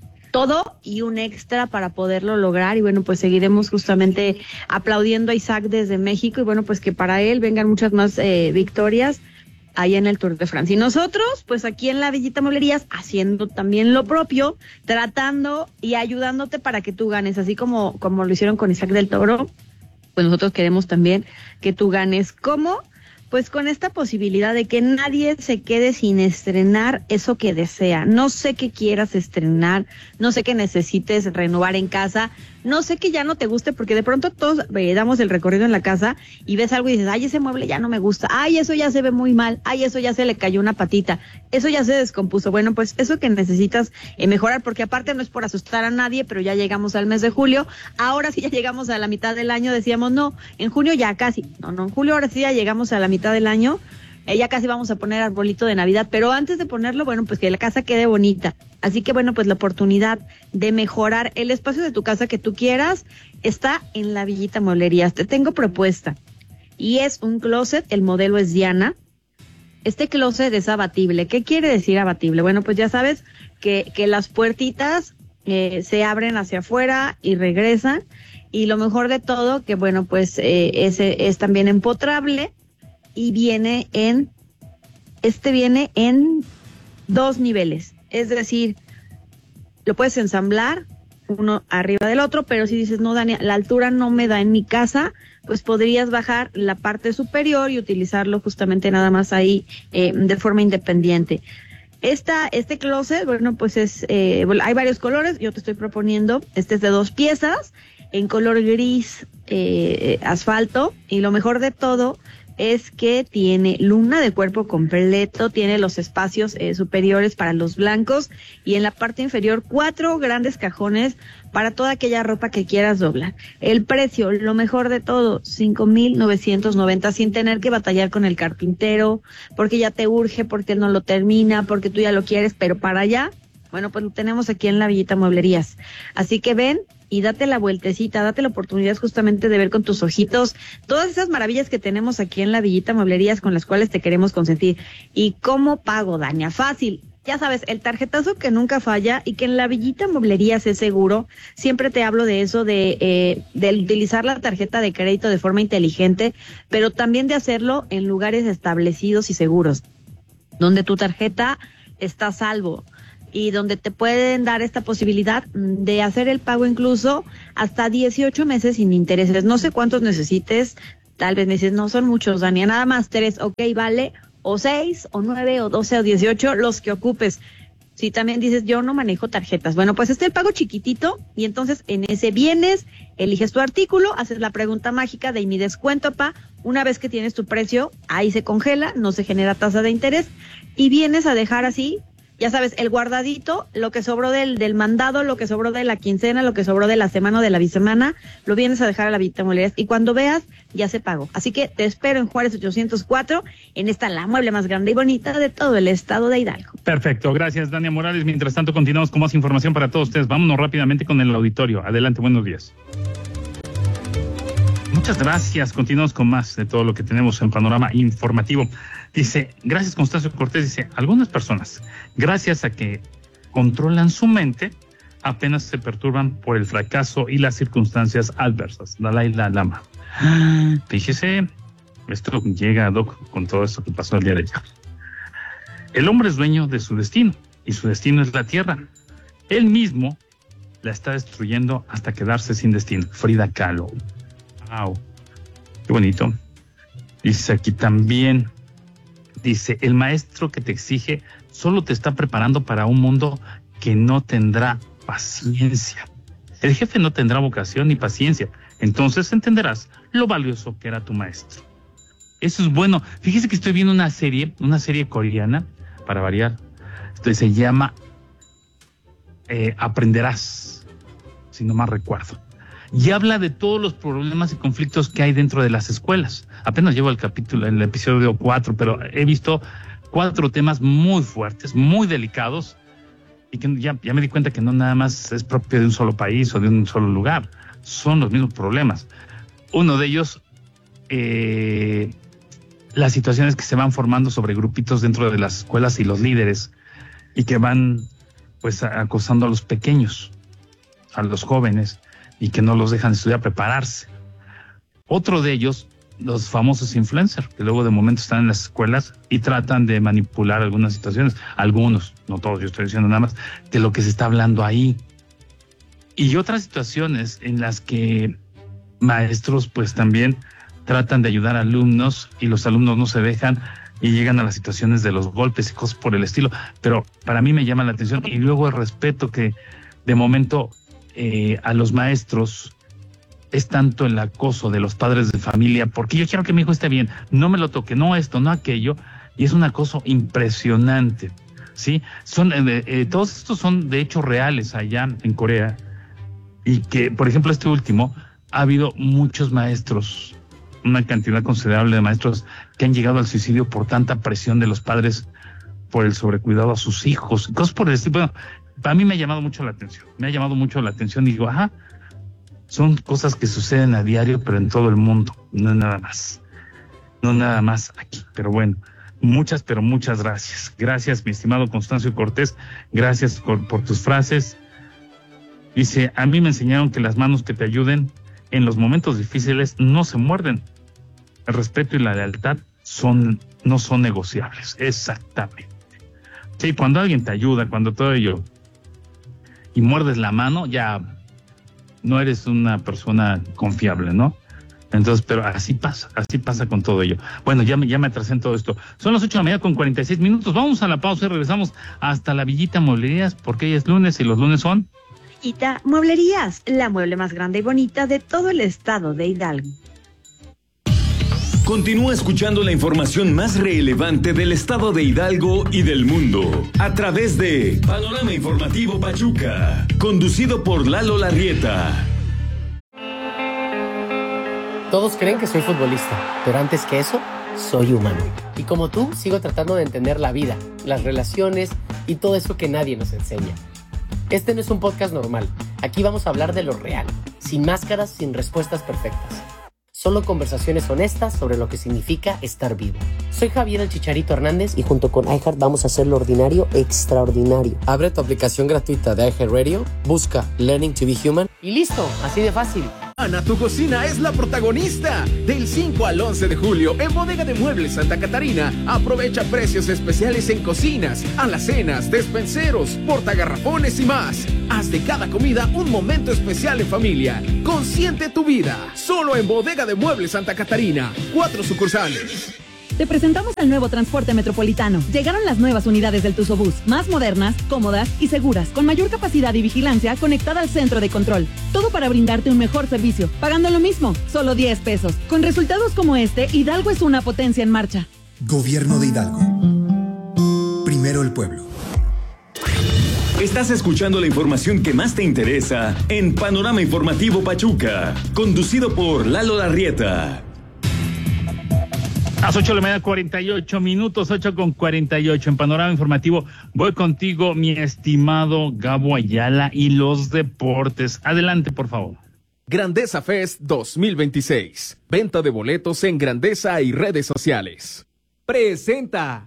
todo y un extra para poderlo lograr. Y bueno, pues seguiremos justamente aplaudiendo a Isaac desde México, y bueno, pues que para él vengan muchas más eh, victorias ahí en el Tour de Francia. Y nosotros, pues aquí en la Villita Mueblerías, haciendo también lo propio, tratando y ayudándote para que tú ganes, así como, como lo hicieron con Isaac del Toro, pues nosotros queremos también que tú ganes. ¿Cómo? Pues con esta posibilidad de que nadie se quede sin estrenar eso que desea. No sé qué quieras estrenar, no sé qué necesites renovar en casa, no sé que ya no te guste, porque de pronto todos eh, damos el recorrido en la casa y ves algo y dices, ay, ese mueble ya no me gusta, ay, eso ya se ve muy mal, ay, eso ya se le cayó una patita, eso ya se descompuso. Bueno, pues eso que necesitas eh, mejorar, porque aparte no es por asustar a nadie, pero ya llegamos al mes de julio, ahora sí ya llegamos a la mitad del año, decíamos, no, en junio ya casi, no, no, en julio ahora sí ya llegamos a la mitad del año, eh, ya casi vamos a poner arbolito de Navidad, pero antes de ponerlo, bueno, pues que la casa quede bonita. Así que bueno, pues la oportunidad de mejorar el espacio de tu casa que tú quieras está en la Villita Mueblerías. Te tengo propuesta, y es un closet, el modelo es Diana. Este closet es abatible. ¿Qué quiere decir abatible? Bueno, pues ya sabes que, que las puertitas eh, se abren hacia afuera y regresan, y lo mejor de todo, que bueno, pues eh, ese es también empotrable, y viene en, este viene en dos niveles, es decir, lo puedes ensamblar uno arriba del otro, pero si dices, no, Dania, la altura no me da en mi casa, pues podrías bajar la parte superior y utilizarlo justamente nada más ahí eh, de forma independiente. Esta, este closet, bueno, pues es, eh, bueno, hay varios colores, yo te estoy proponiendo, este es de dos piezas, en color gris eh, asfalto, y lo mejor de todo es que tiene luna de cuerpo completo, tiene los espacios eh, superiores para los blancos, y en la parte inferior cuatro grandes cajones para toda aquella ropa que quieras doblar. El precio, lo mejor de todo, cinco mil novecientos noventa, sin tener que batallar con el carpintero, porque ya te urge, porque no lo termina, porque tú ya lo quieres, pero para allá, Bueno, pues lo tenemos aquí en la Villita Mueblerías. Así que ven y date la vueltecita, date la oportunidad justamente de ver con tus ojitos todas esas maravillas que tenemos aquí en la Villita Mueblerías con las cuales te queremos consentir. ¿Y cómo pago, Dania? Fácil. Ya sabes, el tarjetazo que nunca falla y que en la Villita Mueblerías es seguro. Siempre te hablo de eso, de, eh, de utilizar la tarjeta de crédito de forma inteligente, pero también de hacerlo en lugares establecidos y seguros, donde tu tarjeta está a salvo y donde te pueden dar esta posibilidad de hacer el pago incluso hasta dieciocho meses sin intereses. No sé cuántos necesites, tal vez me dices, no son muchos, Dania, nada más tres, ok, vale, o seis, o nueve, o doce, o dieciocho, los que ocupes. Si también dices, yo no manejo tarjetas, bueno, pues este es el pago chiquitito, y entonces en ese vienes, eliges tu artículo, haces la pregunta mágica de mi descuento, pa, una vez que tienes tu precio, ahí se congela, no se genera tasa de interés, y vienes a dejar así, ya sabes, el guardadito, lo que sobró del, del mandado, lo que sobró de la quincena, lo que sobró de la semana o de la bisemana, lo vienes a dejar a la Villita Mueblerías y cuando veas, ya se pagó. Así que te espero en Juárez ochocientos cuatro, en esta la mueble más grande y bonita de todo el estado de Hidalgo. Perfecto, gracias Dania Morales. Mientras tanto, continuamos con más información para todos ustedes. Vámonos rápidamente con el auditorio. Adelante, buenos días. Muchas gracias. Continuamos con más de todo lo que tenemos en Panorama Informativo. Dice, gracias Constancio Cortés, dice, algunas personas, gracias a que controlan su mente, apenas se perturban por el fracaso y las circunstancias adversas. Dalai Lama. Fíjese, esto llega, Doc, con todo esto que pasó el día de ayer. El hombre es dueño de su destino, y su destino es la tierra. Él mismo la está destruyendo hasta quedarse sin destino. Frida Kahlo. Wow, qué bonito. Dice aquí también, dice, el maestro que te exige solo te está preparando para un mundo que no tendrá paciencia. El jefe no tendrá vocación ni paciencia. Entonces entenderás lo valioso que era tu maestro. Eso es bueno. Fíjese que estoy viendo una serie, una serie coreana, para variar. Entonces se llama eh, Aprenderás, si no mal recuerdo. Y habla de todos los problemas y conflictos que hay dentro de las escuelas. Apenas llevo el capítulo, el episodio cuatro, pero he visto cuatro temas muy fuertes, muy delicados, y que ya, ya me di cuenta que no nada más es propio de un solo país o de un solo lugar, son los mismos problemas. Uno de ellos, eh, las situaciones que se van formando sobre grupitos dentro de las escuelas y los líderes, y que van pues acosando a los pequeños, a los jóvenes, y que no los dejan estudiar, prepararse. Otro de ellos, los famosos influencers, que luego de momento están en las escuelas y tratan de manipular algunas situaciones, algunos, no todos, yo estoy diciendo nada más, de lo que se está hablando ahí. Y otras situaciones en las que maestros pues también tratan de ayudar a alumnos y los alumnos no se dejan y llegan a las situaciones de los golpes y cosas por el estilo. Pero para mí me llama la atención, y luego el respeto que de momento eh, a los maestros es tanto el acoso de los padres de familia, porque yo quiero que mi hijo esté bien, no me lo toque, no esto, no aquello, y es un acoso impresionante, ¿sí? Son, eh, eh, todos estos son de hecho reales allá en Corea, y que, por ejemplo, este último, ha habido muchos maestros, una cantidad considerable de maestros que han llegado al suicidio por tanta presión de los padres por el sobrecuidado a sus hijos, cosas por el estilo. Bueno, para mí me ha llamado mucho la atención, me ha llamado mucho la atención y digo, ajá, son cosas que suceden a diario, pero en todo el mundo, no nada más, no nada más aquí. Pero bueno, muchas, pero muchas gracias. Gracias, mi estimado Constancio Cortés, gracias por, por tus frases. Dice, a mí me enseñaron que las manos que te ayuden en los momentos difíciles no se muerden. El respeto y la lealtad son, no son negociables. Exactamente. Sí, cuando alguien te ayuda, cuando todo ello, y muerdes la mano, ya no eres una persona confiable, ¿no? Entonces, pero así pasa, así pasa con todo ello. Bueno, ya me, ya me atrasé en todo esto. Son las ocho de la mañana con cuarenta y seis minutos. Vamos a la pausa y regresamos hasta la Villita Mueblerías, porque hoy es lunes y los lunes son... Villita Mueblerías, la mueble más grande y bonita de todo el estado de Hidalgo. Continúa escuchando la información más relevante del estado de Hidalgo y del mundo a través de Panorama Informativo Pachuca, conducido por Lalo Larrieta. Todos creen que soy futbolista, pero antes que eso, soy humano. Y como tú, sigo tratando de entender la vida, las relaciones y todo eso que nadie nos enseña. Este no es un podcast normal. Aquí vamos a hablar de lo real, sin máscaras, sin respuestas perfectas. Solo conversaciones honestas sobre lo que significa estar vivo. Soy Javier el Chicharito Hernández y junto con iHeart vamos a hacer lo ordinario extraordinario. Abre tu aplicación gratuita de iHeartRadio, busca Learning to be Human y listo, así de fácil. Ana, tu cocina es la protagonista. Del cinco al once de julio en Bodega de Muebles Santa Catarina, aprovecha precios especiales en cocinas, alacenas, despenseros, portagarrafones y más. Haz de cada comida un momento especial en familia. Consiente tu vida. Solo en Bodega de Muebles Santa Catarina. Cuatro sucursales. Te presentamos el nuevo transporte metropolitano. Llegaron las nuevas unidades del Tuzobús, más modernas, cómodas y seguras, con mayor capacidad y vigilancia conectada al centro de control. Todo para brindarte un mejor servicio, pagando lo mismo, solo diez pesos. Con resultados como este, Hidalgo es una potencia en marcha. Gobierno de Hidalgo. Primero el pueblo. Estás escuchando la información que más te interesa en Panorama Informativo Pachuca, conducido por Lalo Larrieta. A las ocho de la mañana, cuarenta y ocho minutos, ocho con cuarenta y ocho en Panorama Informativo. Voy contigo, mi estimado Gabo Ayala, y los deportes. Adelante, por favor. Grandeza Fest dos mil veintiséis. Venta de boletos en Grandeza y redes sociales. Presenta.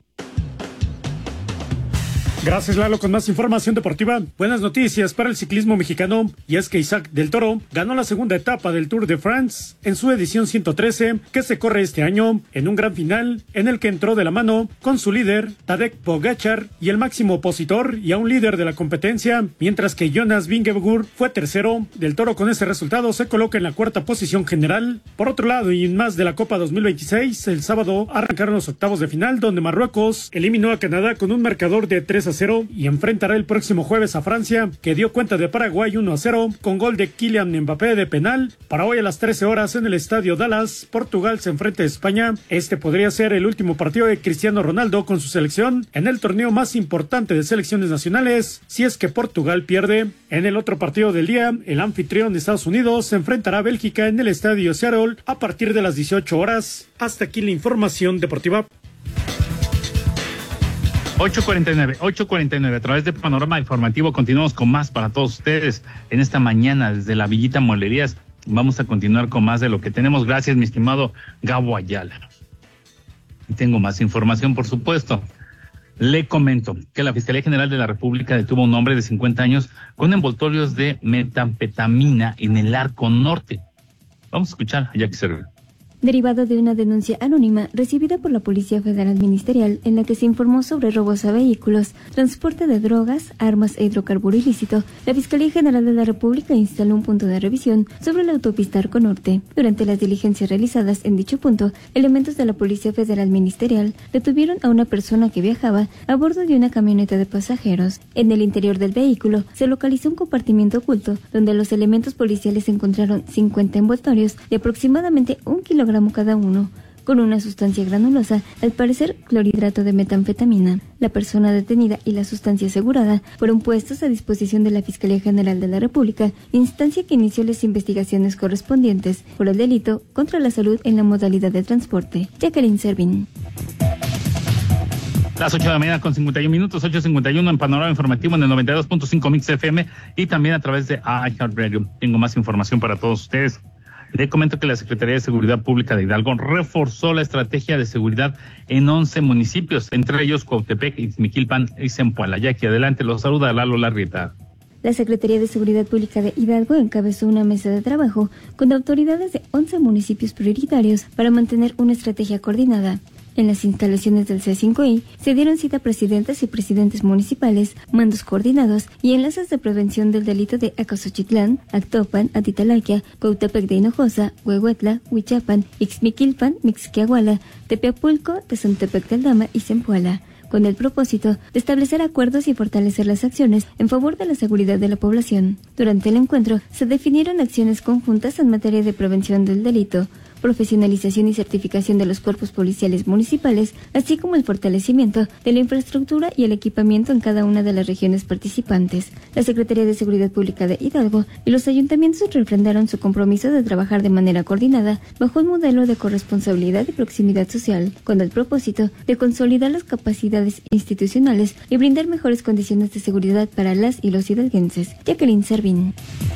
Gracias, Lalo, con más información deportiva. Buenas noticias para el ciclismo mexicano, y es que Isaac del Toro ganó la segunda etapa del Tour de France en su edición ciento trece, que se corre este año, en un gran final en el que entró de la mano con su líder, Tadej Pogačar, y el máximo opositor y aún líder de la competencia, mientras que Jonas Vingegaard fue tercero. Del Toro con ese resultado se coloca en la cuarta posición general. Por otro lado, y en más de la Copa dos mil veintiséis, el sábado arrancaron los octavos de final, donde Marruecos eliminó a Canadá con un marcador de tres a cero y enfrentará el próximo jueves a Francia, que dio cuenta de Paraguay uno a cero con gol de Kylian Mbappé de penal. Para hoy a las trece horas en el estadio Dallas, Portugal se enfrenta a España. Este podría ser el último partido de Cristiano Ronaldo con su selección en el torneo más importante de selecciones nacionales, si es que Portugal pierde. En el otro partido del día, el anfitrión de Estados Unidos se enfrentará a Bélgica en el estadio Seattle a partir de las dieciocho horas. Hasta aquí la información deportiva. ocho cuarenta y nueve, ocho cuarenta y nueve, a través de Panorama Informativo continuamos con más para todos ustedes en esta mañana desde la Villita Molerías. Vamos a continuar con más de lo que tenemos. Gracias, mi estimado Gabo Ayala. Y tengo más información, por supuesto. Le comento que la Fiscalía General de la República detuvo a un hombre de cincuenta años con envoltorios de metanfetamina en el Arco Norte. Vamos a escuchar a Jackie Cervera. Derivado de una denuncia anónima recibida por la Policía Federal Ministerial en la que se informó sobre robos a vehículos, transporte de drogas, armas e hidrocarburo ilícito, la Fiscalía General de la República instaló un punto de revisión sobre la autopista Arco Norte. Durante las diligencias realizadas en dicho punto, elementos de la Policía Federal Ministerial detuvieron a una persona que viajaba a bordo de una camioneta de pasajeros. En el interior del vehículo se localizó un compartimiento oculto donde los elementos policiales encontraron cincuenta envoltorios de aproximadamente un kilogramo cada uno, con una sustancia granulosa, al parecer clorhidrato de metanfetamina. La persona detenida y la sustancia asegurada fueron puestos a disposición de la Fiscalía General de la República, instancia que inició las investigaciones correspondientes por el delito contra la salud en la modalidad de transporte. Jacqueline Servín. Las ocho de la mañana con cincuenta y un minutos, ocho cincuenta y uno en Panorama Informativo en el noventa y dos punto cinco Mix F M y también a través de iHeartRadio. Tengo más información para todos ustedes. Le comento que la Secretaría de Seguridad Pública de Hidalgo reforzó la estrategia de seguridad en once municipios, entre ellos Cuautepec, Ixmiquilpan y Zempoala. Ya que adelante los saluda Lalo Larrieta. La Secretaría de Seguridad Pública de Hidalgo encabezó una mesa de trabajo con autoridades de once municipios prioritarios para mantener una estrategia coordinada. En las instalaciones del C cinco I se dieron cita a presidentes y presidentes municipales, mandos coordinados y enlaces de prevención del delito de Acasochitlán, Actopan, Atitalaquia, Cuautepec de Hinojosa, Huehuetla, Huichapan, Ixmiquilpan, Mixquiahuala, Tepeapulco, Tezontepec del Dama y Zempoala, con el propósito de establecer acuerdos y fortalecer las acciones en favor de la seguridad de la población. Durante el encuentro se definieron acciones conjuntas en materia de prevención del delito, profesionalización y certificación de los cuerpos policiales municipales, así como el fortalecimiento de la infraestructura y el equipamiento en cada una de las regiones participantes. La Secretaría de Seguridad Pública de Hidalgo y los ayuntamientos refrendaron su compromiso de trabajar de manera coordinada bajo un modelo de corresponsabilidad y proximidad social, con el propósito de consolidar las capacidades institucionales y brindar mejores condiciones de seguridad para las y los hidalguenses. Jacqueline Servín.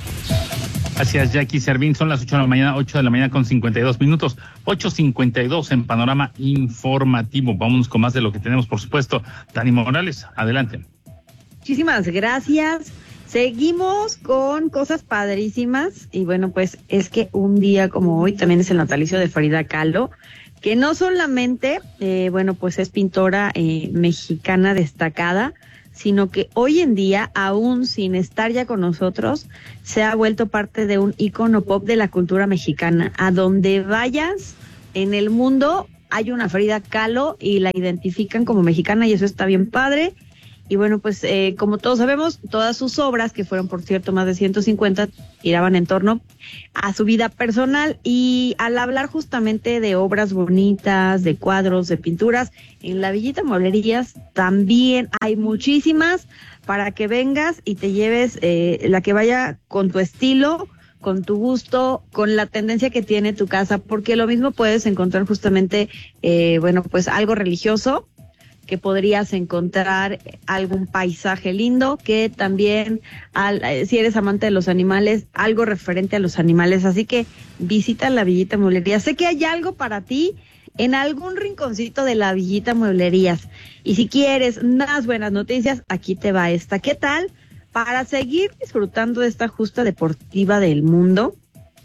Gracias, Jackie Servín. Son las ocho de la mañana, ocho de la mañana con cincuenta y dos minutos. ocho cincuenta y dos en Panorama Informativo. Vámonos con más de lo que tenemos, por supuesto. Dani Morales, adelante. Muchísimas gracias. Seguimos con cosas padrísimas. Y bueno, pues es que un día como hoy también es el natalicio de Frida Kahlo, que no solamente, eh, bueno, pues es pintora eh, mexicana destacada, sino que hoy en día, aún sin estar ya con nosotros, se ha vuelto parte de un ícono pop de la cultura mexicana. A donde vayas en el mundo hay una Frida Kahlo y la identifican como mexicana y eso está bien padre. Y bueno, pues eh, como todos sabemos, todas sus obras, que fueron por cierto más de ciento cincuenta, giraban en torno a su vida personal. Y al hablar justamente de obras bonitas, de cuadros, de pinturas, en la Villita Mueblerías también hay muchísimas para que vengas y te lleves eh, la que vaya con tu estilo, con tu gusto, con la tendencia que tiene tu casa, porque lo mismo puedes encontrar justamente, eh, bueno, pues algo religioso, que podrías encontrar algún paisaje lindo, que también, al, si eres amante de los animales, algo referente a los animales. Así que visita la Villita Mueblerías. Sé que hay algo para ti en algún rinconcito de la Villita Mueblerías. Y si quieres más buenas noticias, aquí te va esta. ¿Qué tal? Para seguir disfrutando de esta justa deportiva del mundo,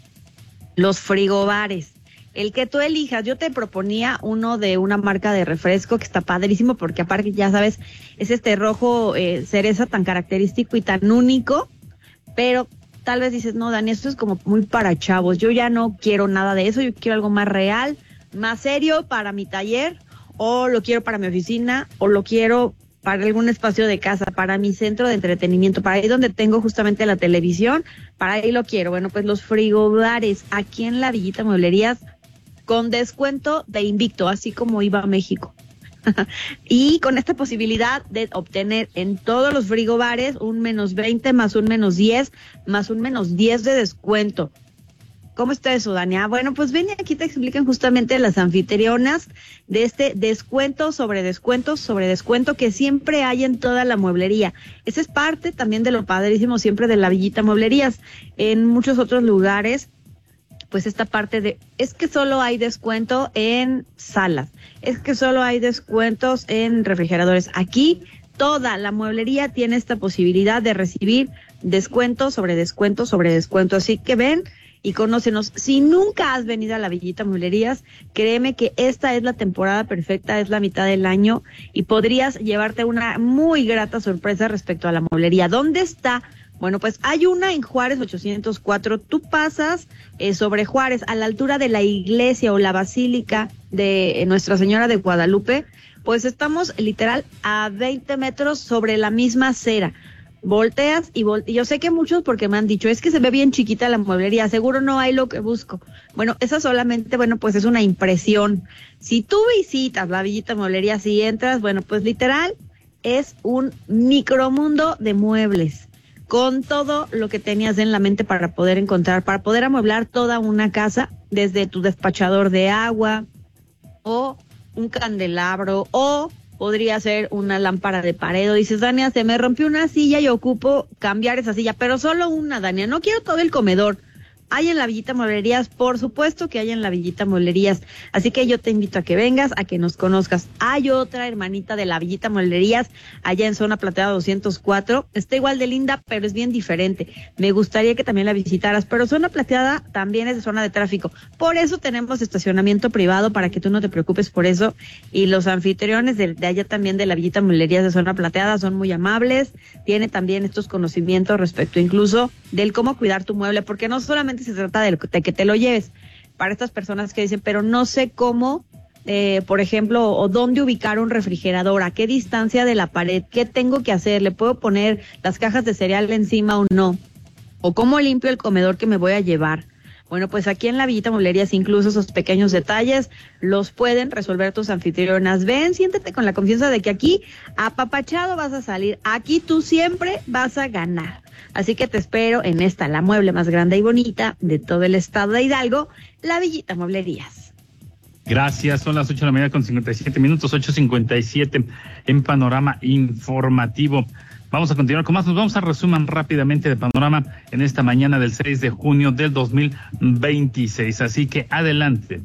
los frigobares. El que tú elijas, yo te proponía uno de una marca de refresco que está padrísimo porque aparte ya sabes, es este rojo eh, cereza tan característico y tan único, pero tal vez dices, no, Dani, esto es como muy para chavos, yo ya no quiero nada de eso, yo quiero algo más real, más serio para mi taller, o lo quiero para mi oficina, o lo quiero para algún espacio de casa, para mi centro de entretenimiento, para ahí donde tengo justamente la televisión, para ahí lo quiero. Bueno, pues los frigobares aquí en la Villita Mueblerías, con descuento de invicto, así como iba a México. Y con esta posibilidad de obtener en todos los frigobares un menos veinte, más un menos diez, más un menos diez de descuento. ¿Cómo está eso, Dania? Bueno, pues ven y aquí te explican justamente las anfitrionas de este descuento sobre descuento sobre descuento que siempre hay en toda la mueblería. Esa es parte también de lo padrísimo siempre de la Villita Mueblerías. En muchos otros lugares, pues esta parte de, es que solo hay descuento en salas, es que solo hay descuentos en refrigeradores. Aquí toda la mueblería tiene esta posibilidad de recibir descuento sobre descuento sobre descuento. Así que ven y conócenos. Si nunca has venido a la Villita Mueblerías, créeme que esta es la temporada perfecta, es la mitad del año y podrías llevarte una muy grata sorpresa respecto a la mueblería. ¿Dónde está? Bueno, pues hay una en Juárez ochocientos cuatro. Tú pasas eh, sobre Juárez a la altura de la iglesia o la basílica de eh, Nuestra Señora de Guadalupe. Pues estamos literal a veinte metros sobre la misma acera. Volteas y volteas. Yo sé que muchos porque me han dicho, es que se ve bien chiquita la mueblería, seguro no hay lo que busco. Bueno, esa solamente, bueno, pues es una impresión. Si tú visitas la Villita Mueblería, si entras, bueno, pues literal es un micromundo de muebles, con todo lo que tenías en la mente para poder encontrar, para poder amueblar toda una casa, desde tu despachador de agua, o un candelabro, o podría ser una lámpara de pared. O dices, Dania, se me rompió una silla y ocupo cambiar esa silla, pero solo una, Dania, no quiero todo el comedor. Hay en la Villita Mueblerías, por supuesto que hay en la Villita Mueblerías. Así que yo te invito a que vengas, a que nos conozcas. Hay otra hermanita de la Villita Mueblerías, allá en Zona Plateada doscientos cuatro. Está igual de linda, pero es bien diferente. Me gustaría que también la visitaras, pero Zona Plateada también es de zona de tráfico. Por eso tenemos estacionamiento privado, para que tú no te preocupes por eso. Y los anfitriones de, de allá también de la Villita Mueblerías de Zona Plateada son muy amables. Tiene también estos conocimientos respecto incluso del cómo cuidar tu mueble, porque no solamente se trata de, de que te lo lleves. Para estas personas que dicen, pero no sé cómo, eh, por ejemplo, o dónde ubicar un refrigerador, a qué distancia de la pared, qué tengo que hacer, le puedo poner las cajas de cereal encima o no, o cómo limpio el comedor que me voy a llevar. Bueno, pues aquí en la Villita Mueblerías incluso esos pequeños detalles los pueden resolver tus anfitrionas. Ven, siéntete con la confianza de que aquí apapachado vas a salir, aquí tú siempre vas a ganar. Así que te espero en esta, la mueble más grande y bonita de todo el estado de Hidalgo, la Villita Mueblerías. Gracias, son las ocho de la mañana con cincuenta y siete minutos, ocho cincuenta y siete en Panorama Informativo. Vamos a continuar con más, nos vamos a resumen rápidamente de Panorama en esta mañana del seis de junio del dos mil veintiséis, así que adelante.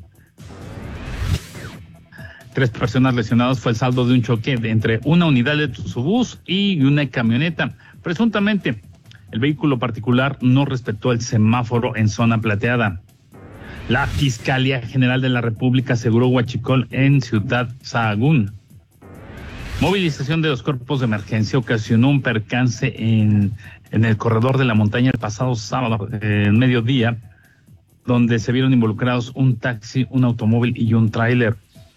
Tres personas lesionadas fue el saldo de un choque de entre una unidad de Tuzobús y una camioneta. Presuntamente, el vehículo particular no respetó el semáforo en zona plateada. La Fiscalía General de la República aseguró huachicol en Ciudad Sahagún. Movilización de los cuerpos de emergencia ocasionó un percance en, en el corredor de la montaña el pasado sábado, eh, en mediodía, donde se vieron involucrados un taxi, un automóvil y un tráiler.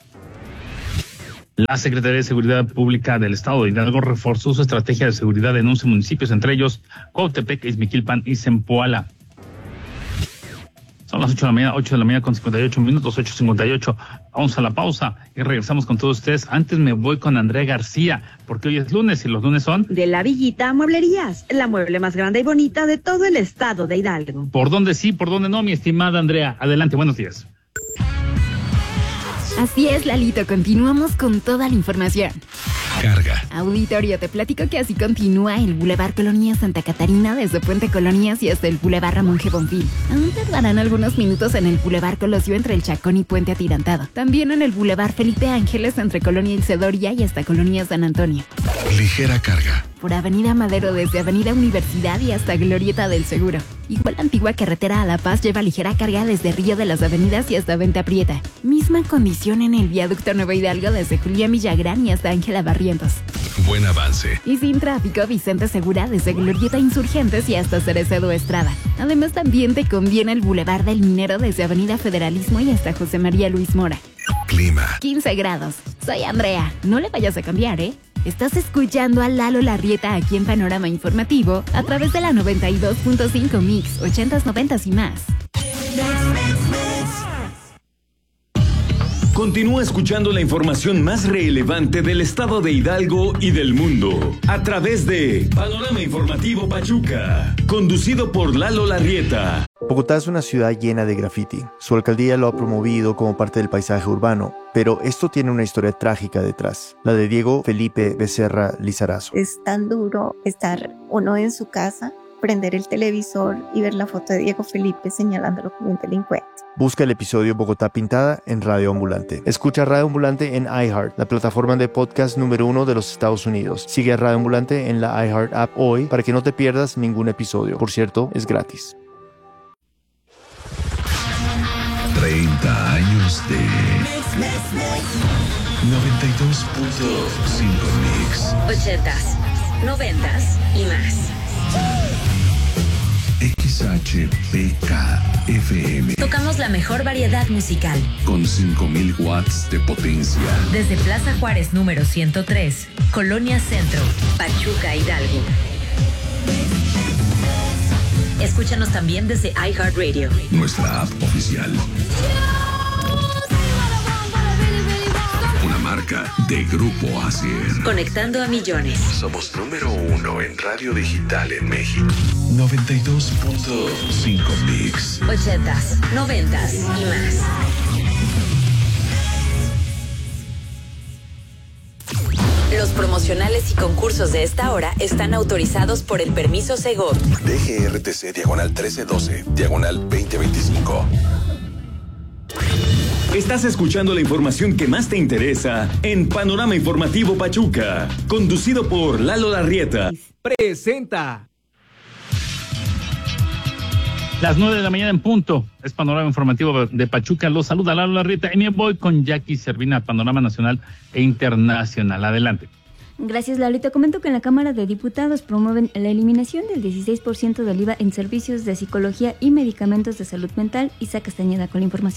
La Secretaría de Seguridad Pública del Estado de Hidalgo reforzó su estrategia de seguridad en once municipios, entre ellos Cuautepec, Izmiquilpan y Zempoala. Son las ocho de la mañana, ocho de la mañana con cincuenta y ocho minutos, ocho cincuenta y ocho. Vamos a la pausa y regresamos con todos ustedes. Antes me voy con Andrea García, porque hoy es lunes y los lunes son... De la Villita Mueblerías, la mueble más grande y bonita de todo el estado de Hidalgo. ¿Por dónde sí, por dónde no, mi estimada Andrea? Adelante, buenos días. Así es, Lalito, continuamos con toda la información. Carga. Auditorio, te platico que así continúa el Boulevard Colonia Santa Catarina desde Puente Colonias y hasta el Boulevard Ramón G. Bonfil. Aún tardarán algunos minutos en el Boulevard Colosio entre el Chacón y Puente Atirantado. También en el Boulevard Felipe Ángeles entre Colonia Ilcedoria y hasta Colonia San Antonio. Ligera carga. Por Avenida Madero desde Avenida Universidad y hasta Glorieta del Seguro. Igual la antigua carretera a La Paz lleva ligera carga desde Río de las Avenidas y hasta Venta Prieta. Misma condición en el viaducto Nuevo Hidalgo desde Julián Villagrán y hasta Ángela Barrientos. Buen avance. Y sin tráfico, Vicente Segura desde Glorieta Insurgentes y hasta Cerecedo Estrada. Además también te conviene el Boulevard del Minero desde Avenida Federalismo y hasta José María Luis Mora. Clima. quince grados. Soy Andrea. No le vayas a cambiar, ¿eh? Estás escuchando a Lalo Larrieta aquí en Panorama Informativo a través de la noventa y dos punto cinco Mix, ochentas, noventas y más. Continúa escuchando la información más relevante del estado de Hidalgo y del mundo a través de Panorama Informativo Pachuca, conducido por Lalo Larrieta. Bogotá es una ciudad llena de graffiti. Su alcaldía lo ha promovido como parte del paisaje urbano, pero esto tiene una historia trágica detrás, la de Diego Felipe Becerra Lizarazo. Es tan duro estar uno en su casa, prender el televisor y ver la foto de Diego Felipe señalándolo como un delincuente. Busca el episodio Bogotá Pintada en Radio Ambulante. Escucha Radio Ambulante en iHeart, la plataforma de podcast número uno de los Estados Unidos. Sigue a Radio Ambulante en la iHeart app hoy para que no te pierdas ningún episodio. Por cierto, es gratis. treinta años de noventa y dos punto cinco Mix. ochentas, noventas y más. X H P K F M. Tocamos la mejor variedad musical. Con cinco mil watts de potencia. Desde Plaza Juárez número ciento tres, Colonia Centro, Pachuca, Hidalgo. Escúchanos también desde iHeartRadio, nuestra app oficial. Una marca de Grupo Asier. Conectando a millones. Somos número uno en radio digital en México. noventa y dos punto cinco Mix. ochentas, noventas y más. Los promocionales y concursos de esta hora están autorizados por el permiso Segov. D G R T C diagonal trece doce, diagonal veinte veinticinco. Estás escuchando la información que más te interesa en Panorama Informativo Pachuca, conducido por Lalo Larrieta. Presenta. Las nueve de la mañana en punto, es Panorama Informativo de Pachuca, los saluda Lalo Larrieta y me voy con Jackie Servina, Panorama Nacional e Internacional. Adelante. Gracias, Lalo. Te comento que en la Cámara de Diputados promueven la eliminación del dieciséis por ciento del I V A en servicios de psicología y medicamentos de salud mental. Isa Castañeda con la información.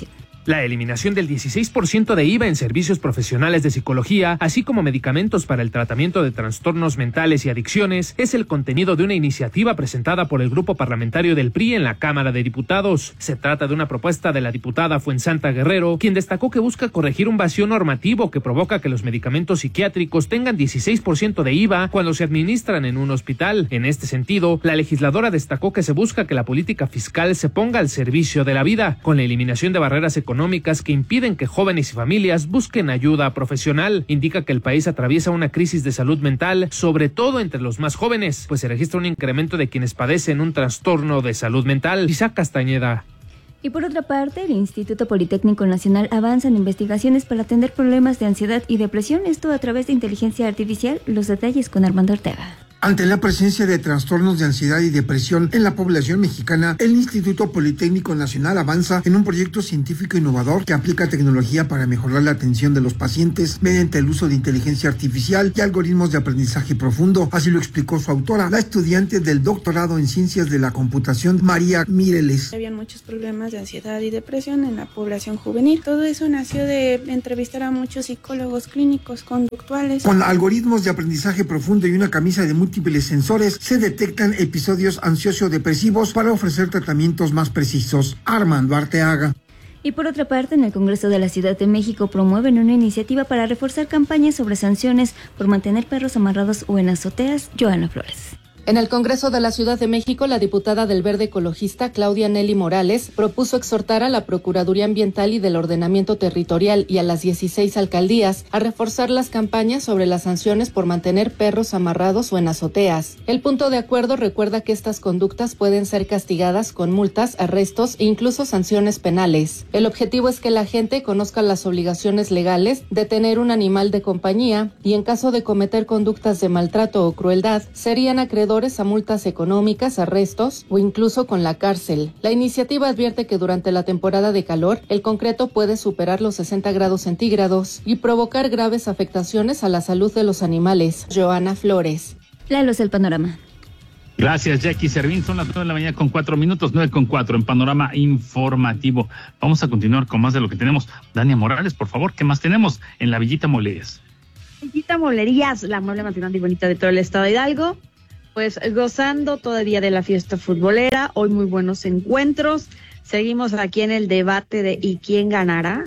la eliminación del dieciséis por ciento de I V A en servicios profesionales de psicología, así como medicamentos para el tratamiento de trastornos mentales y adicciones, es el contenido de una iniciativa presentada por el grupo parlamentario del P R I en la Cámara de Diputados. Se trata de una propuesta de la diputada Fuensanta Guerrero, quien destacó que busca corregir un vacío normativo que provoca que los medicamentos psiquiátricos tengan dieciséis por ciento de I V A cuando se administran en un hospital. En este sentido, la legisladora destacó que se busca que la política fiscal se ponga al servicio de la vida, con la eliminación de barreras económicas que impiden que jóvenes y familias busquen ayuda profesional. Indica que el país atraviesa una crisis de salud mental, sobre todo entre los más jóvenes, pues se registra un incremento de quienes padecen un trastorno de salud mental. Isaac Castañeda. Y por otra parte, el Instituto Politécnico Nacional avanza en investigaciones para atender problemas de ansiedad y depresión, esto a través de inteligencia artificial. Los detalles con Armando Ortega. Ante la presencia de trastornos de ansiedad y depresión en la población mexicana, el Instituto Politécnico Nacional avanza en un proyecto científico innovador que aplica tecnología para mejorar la atención de los pacientes mediante el uso de inteligencia artificial y algoritmos de aprendizaje profundo. Así lo explicó su autora, la estudiante del doctorado en Ciencias de la Computación, María Mireles. Habían muchos problemas de ansiedad y depresión en la población juvenil. Todo eso nació de entrevistar a muchos psicólogos clínicos conductuales. Con algoritmos de aprendizaje profundo y una camisa de múltiples sensores, se detectan episodios ansioso-depresivos para ofrecer tratamientos más precisos. Armando Arteaga. Y por otra parte, en el Congreso de la Ciudad de México promueven una iniciativa para reforzar campañas sobre sanciones por mantener perros amarrados o en azoteas. Joana Flores. En el Congreso de la Ciudad de México, la diputada del Verde Ecologista, Claudia Nelly Morales, propuso exhortar a la Procuraduría Ambiental y del Ordenamiento Territorial y a las dieciséis alcaldías a reforzar las campañas sobre las sanciones por mantener perros amarrados o en azoteas. El punto de acuerdo recuerda que estas conductas pueden ser castigadas con multas, arrestos e incluso sanciones penales. El objetivo es que la gente conozca las obligaciones legales de tener un animal de compañía y en caso de cometer conductas de maltrato o crueldad, serían acreedores a multas económicas, arrestos o incluso con la cárcel. La iniciativa advierte que durante la temporada de calor, el concreto puede superar los sesenta grados centígrados y provocar graves afectaciones a la salud de los animales. Joana Flores. Lalo es el panorama. Gracias, Jackie Servín. Son las nueve de la mañana con cuatro minutos, nueve con cuatro en Panorama Informativo. Vamos a continuar con más de lo que tenemos. Dania Morales, por favor, ¿qué más tenemos en la Villita Molerías? Villita Molerías, la mueble más grande y bonita de todo el estado de Hidalgo. Pues gozando todavía de la fiesta futbolera, hoy muy buenos encuentros. Seguimos aquí en el debate de ¿y quién ganará?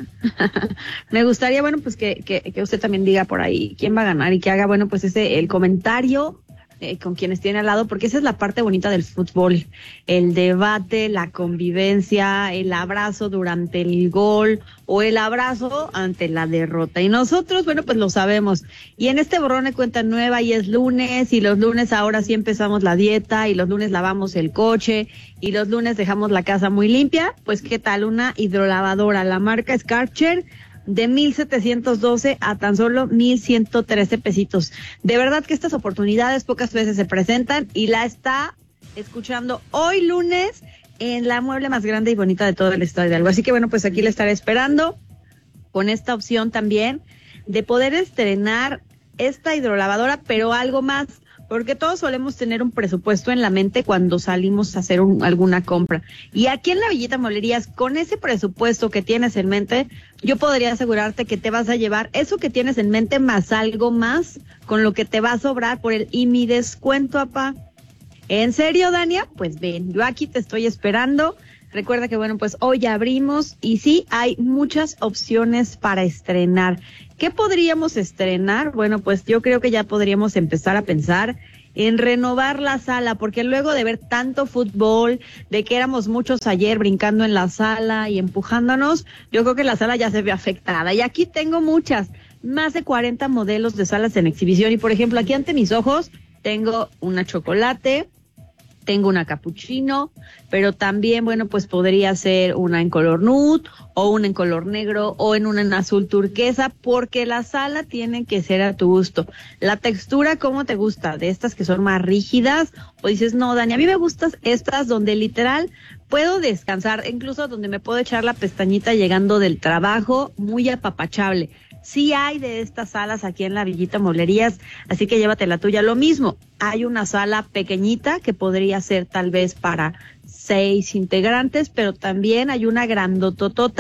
Me gustaría, bueno, pues que, que, que usted también diga por ahí quién va a ganar y que haga, bueno, pues ese el comentario eh, con quienes tiene al lado, porque esa es la parte bonita del fútbol, el debate, la convivencia, el abrazo durante el gol o el abrazo ante la derrota. Y nosotros, bueno, pues lo sabemos. Y en este borrón de cuenta nueva y es lunes, y los lunes ahora sí empezamos la dieta, y los lunes lavamos el coche, y los lunes dejamos la casa muy limpia. Pues qué tal una hidrolavadora, la marca Karcher, de mil setecientos doce a tan solo mil ciento trece pesitos. De verdad que estas oportunidades pocas veces se presentan y la está escuchando hoy lunes en la mueble más grande y bonita de todo el estado de Hidalgo. Así que bueno, pues aquí le estaré esperando con esta opción también de poder estrenar esta hidrolavadora, pero algo más, porque todos solemos tener un presupuesto en la mente cuando salimos a hacer un, alguna compra. Y aquí en la Villita Molerías, con ese presupuesto que tienes en mente, yo podría asegurarte que te vas a llevar eso que tienes en mente más algo más, con lo que te va a sobrar por el y mi descuento, apá. ¿En serio, Dania? Pues ven, yo aquí te estoy esperando. Recuerda que, bueno, pues hoy ya abrimos y sí, hay muchas opciones para estrenar. ¿Qué podríamos estrenar? Bueno, pues yo creo que ya podríamos empezar a pensar en renovar la sala, porque luego de ver tanto fútbol, de que éramos muchos ayer brincando en la sala y empujándonos, yo creo que la sala ya se ve afectada. Y aquí tengo muchas, más de cuarenta modelos de salas en exhibición. Y por ejemplo, aquí ante mis ojos tengo una chocolate, tengo una capuchino, pero también, bueno, pues podría ser una en color nude o una en color negro o en una en azul turquesa, porque la sala tiene que ser a tu gusto. La textura, ¿cómo te gusta? ¿De estas que son más rígidas? O dices, no, Dani, a mí me gustan estas donde literal puedo descansar, incluso donde me puedo echar la pestañita llegando del trabajo, muy apapachable. Sí hay de estas salas aquí en la Villita Molerías, así que llévate la tuya. Lo mismo, hay una sala pequeñita que podría ser tal vez para seis integrantes, pero también hay una grandototota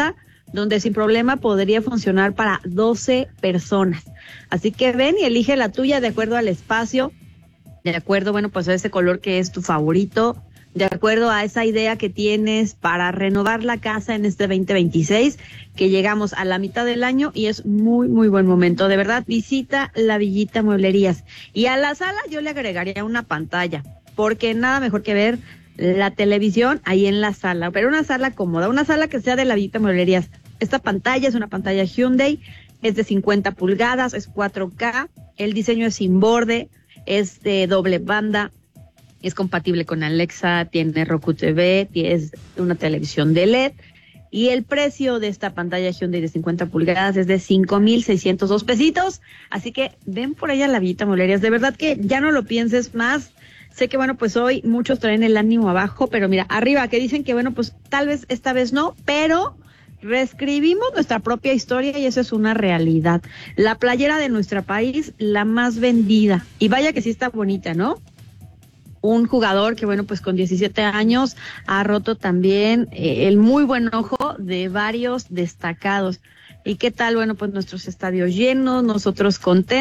donde sin problema podría funcionar para doce personas. Así que ven y elige la tuya de acuerdo al espacio, de acuerdo, bueno, pues a ese color que es tu favorito, de acuerdo a esa idea que tienes para renovar la casa en este veinte veintiséis, que llegamos a la mitad del año y es muy, muy buen momento. De verdad, visita La Villita Mueblerías. Y a la sala yo le agregaría una pantalla, porque nada mejor que ver la televisión ahí en la sala, pero una sala cómoda, una sala que sea de La Villita Mueblerías. Esta pantalla es una pantalla Hyundai, es de cincuenta pulgadas, es cuatro K, el diseño es sin borde, es de doble banda, es compatible con Alexa, tiene Roku T V, es una televisión de L E D, y el precio de esta pantalla Hyundai de cincuenta pulgadas es de cinco mil seiscientos dos pesitos, así que ven por allá La Villita Mueblerías, de verdad que ya no lo pienses más. Sé que, bueno, pues hoy muchos traen el ánimo abajo, pero mira, arriba, que dicen que, bueno, pues tal vez esta vez no, pero reescribimos nuestra propia historia y eso es una realidad. La playera de nuestro país, la más vendida, y vaya que sí está bonita, ¿no? Un jugador que, bueno, pues con diecisiete años ha roto también eh, el muy buen ojo de varios destacados. ¿Y qué tal? Bueno, pues nuestros estadios llenos, nosotros contentos.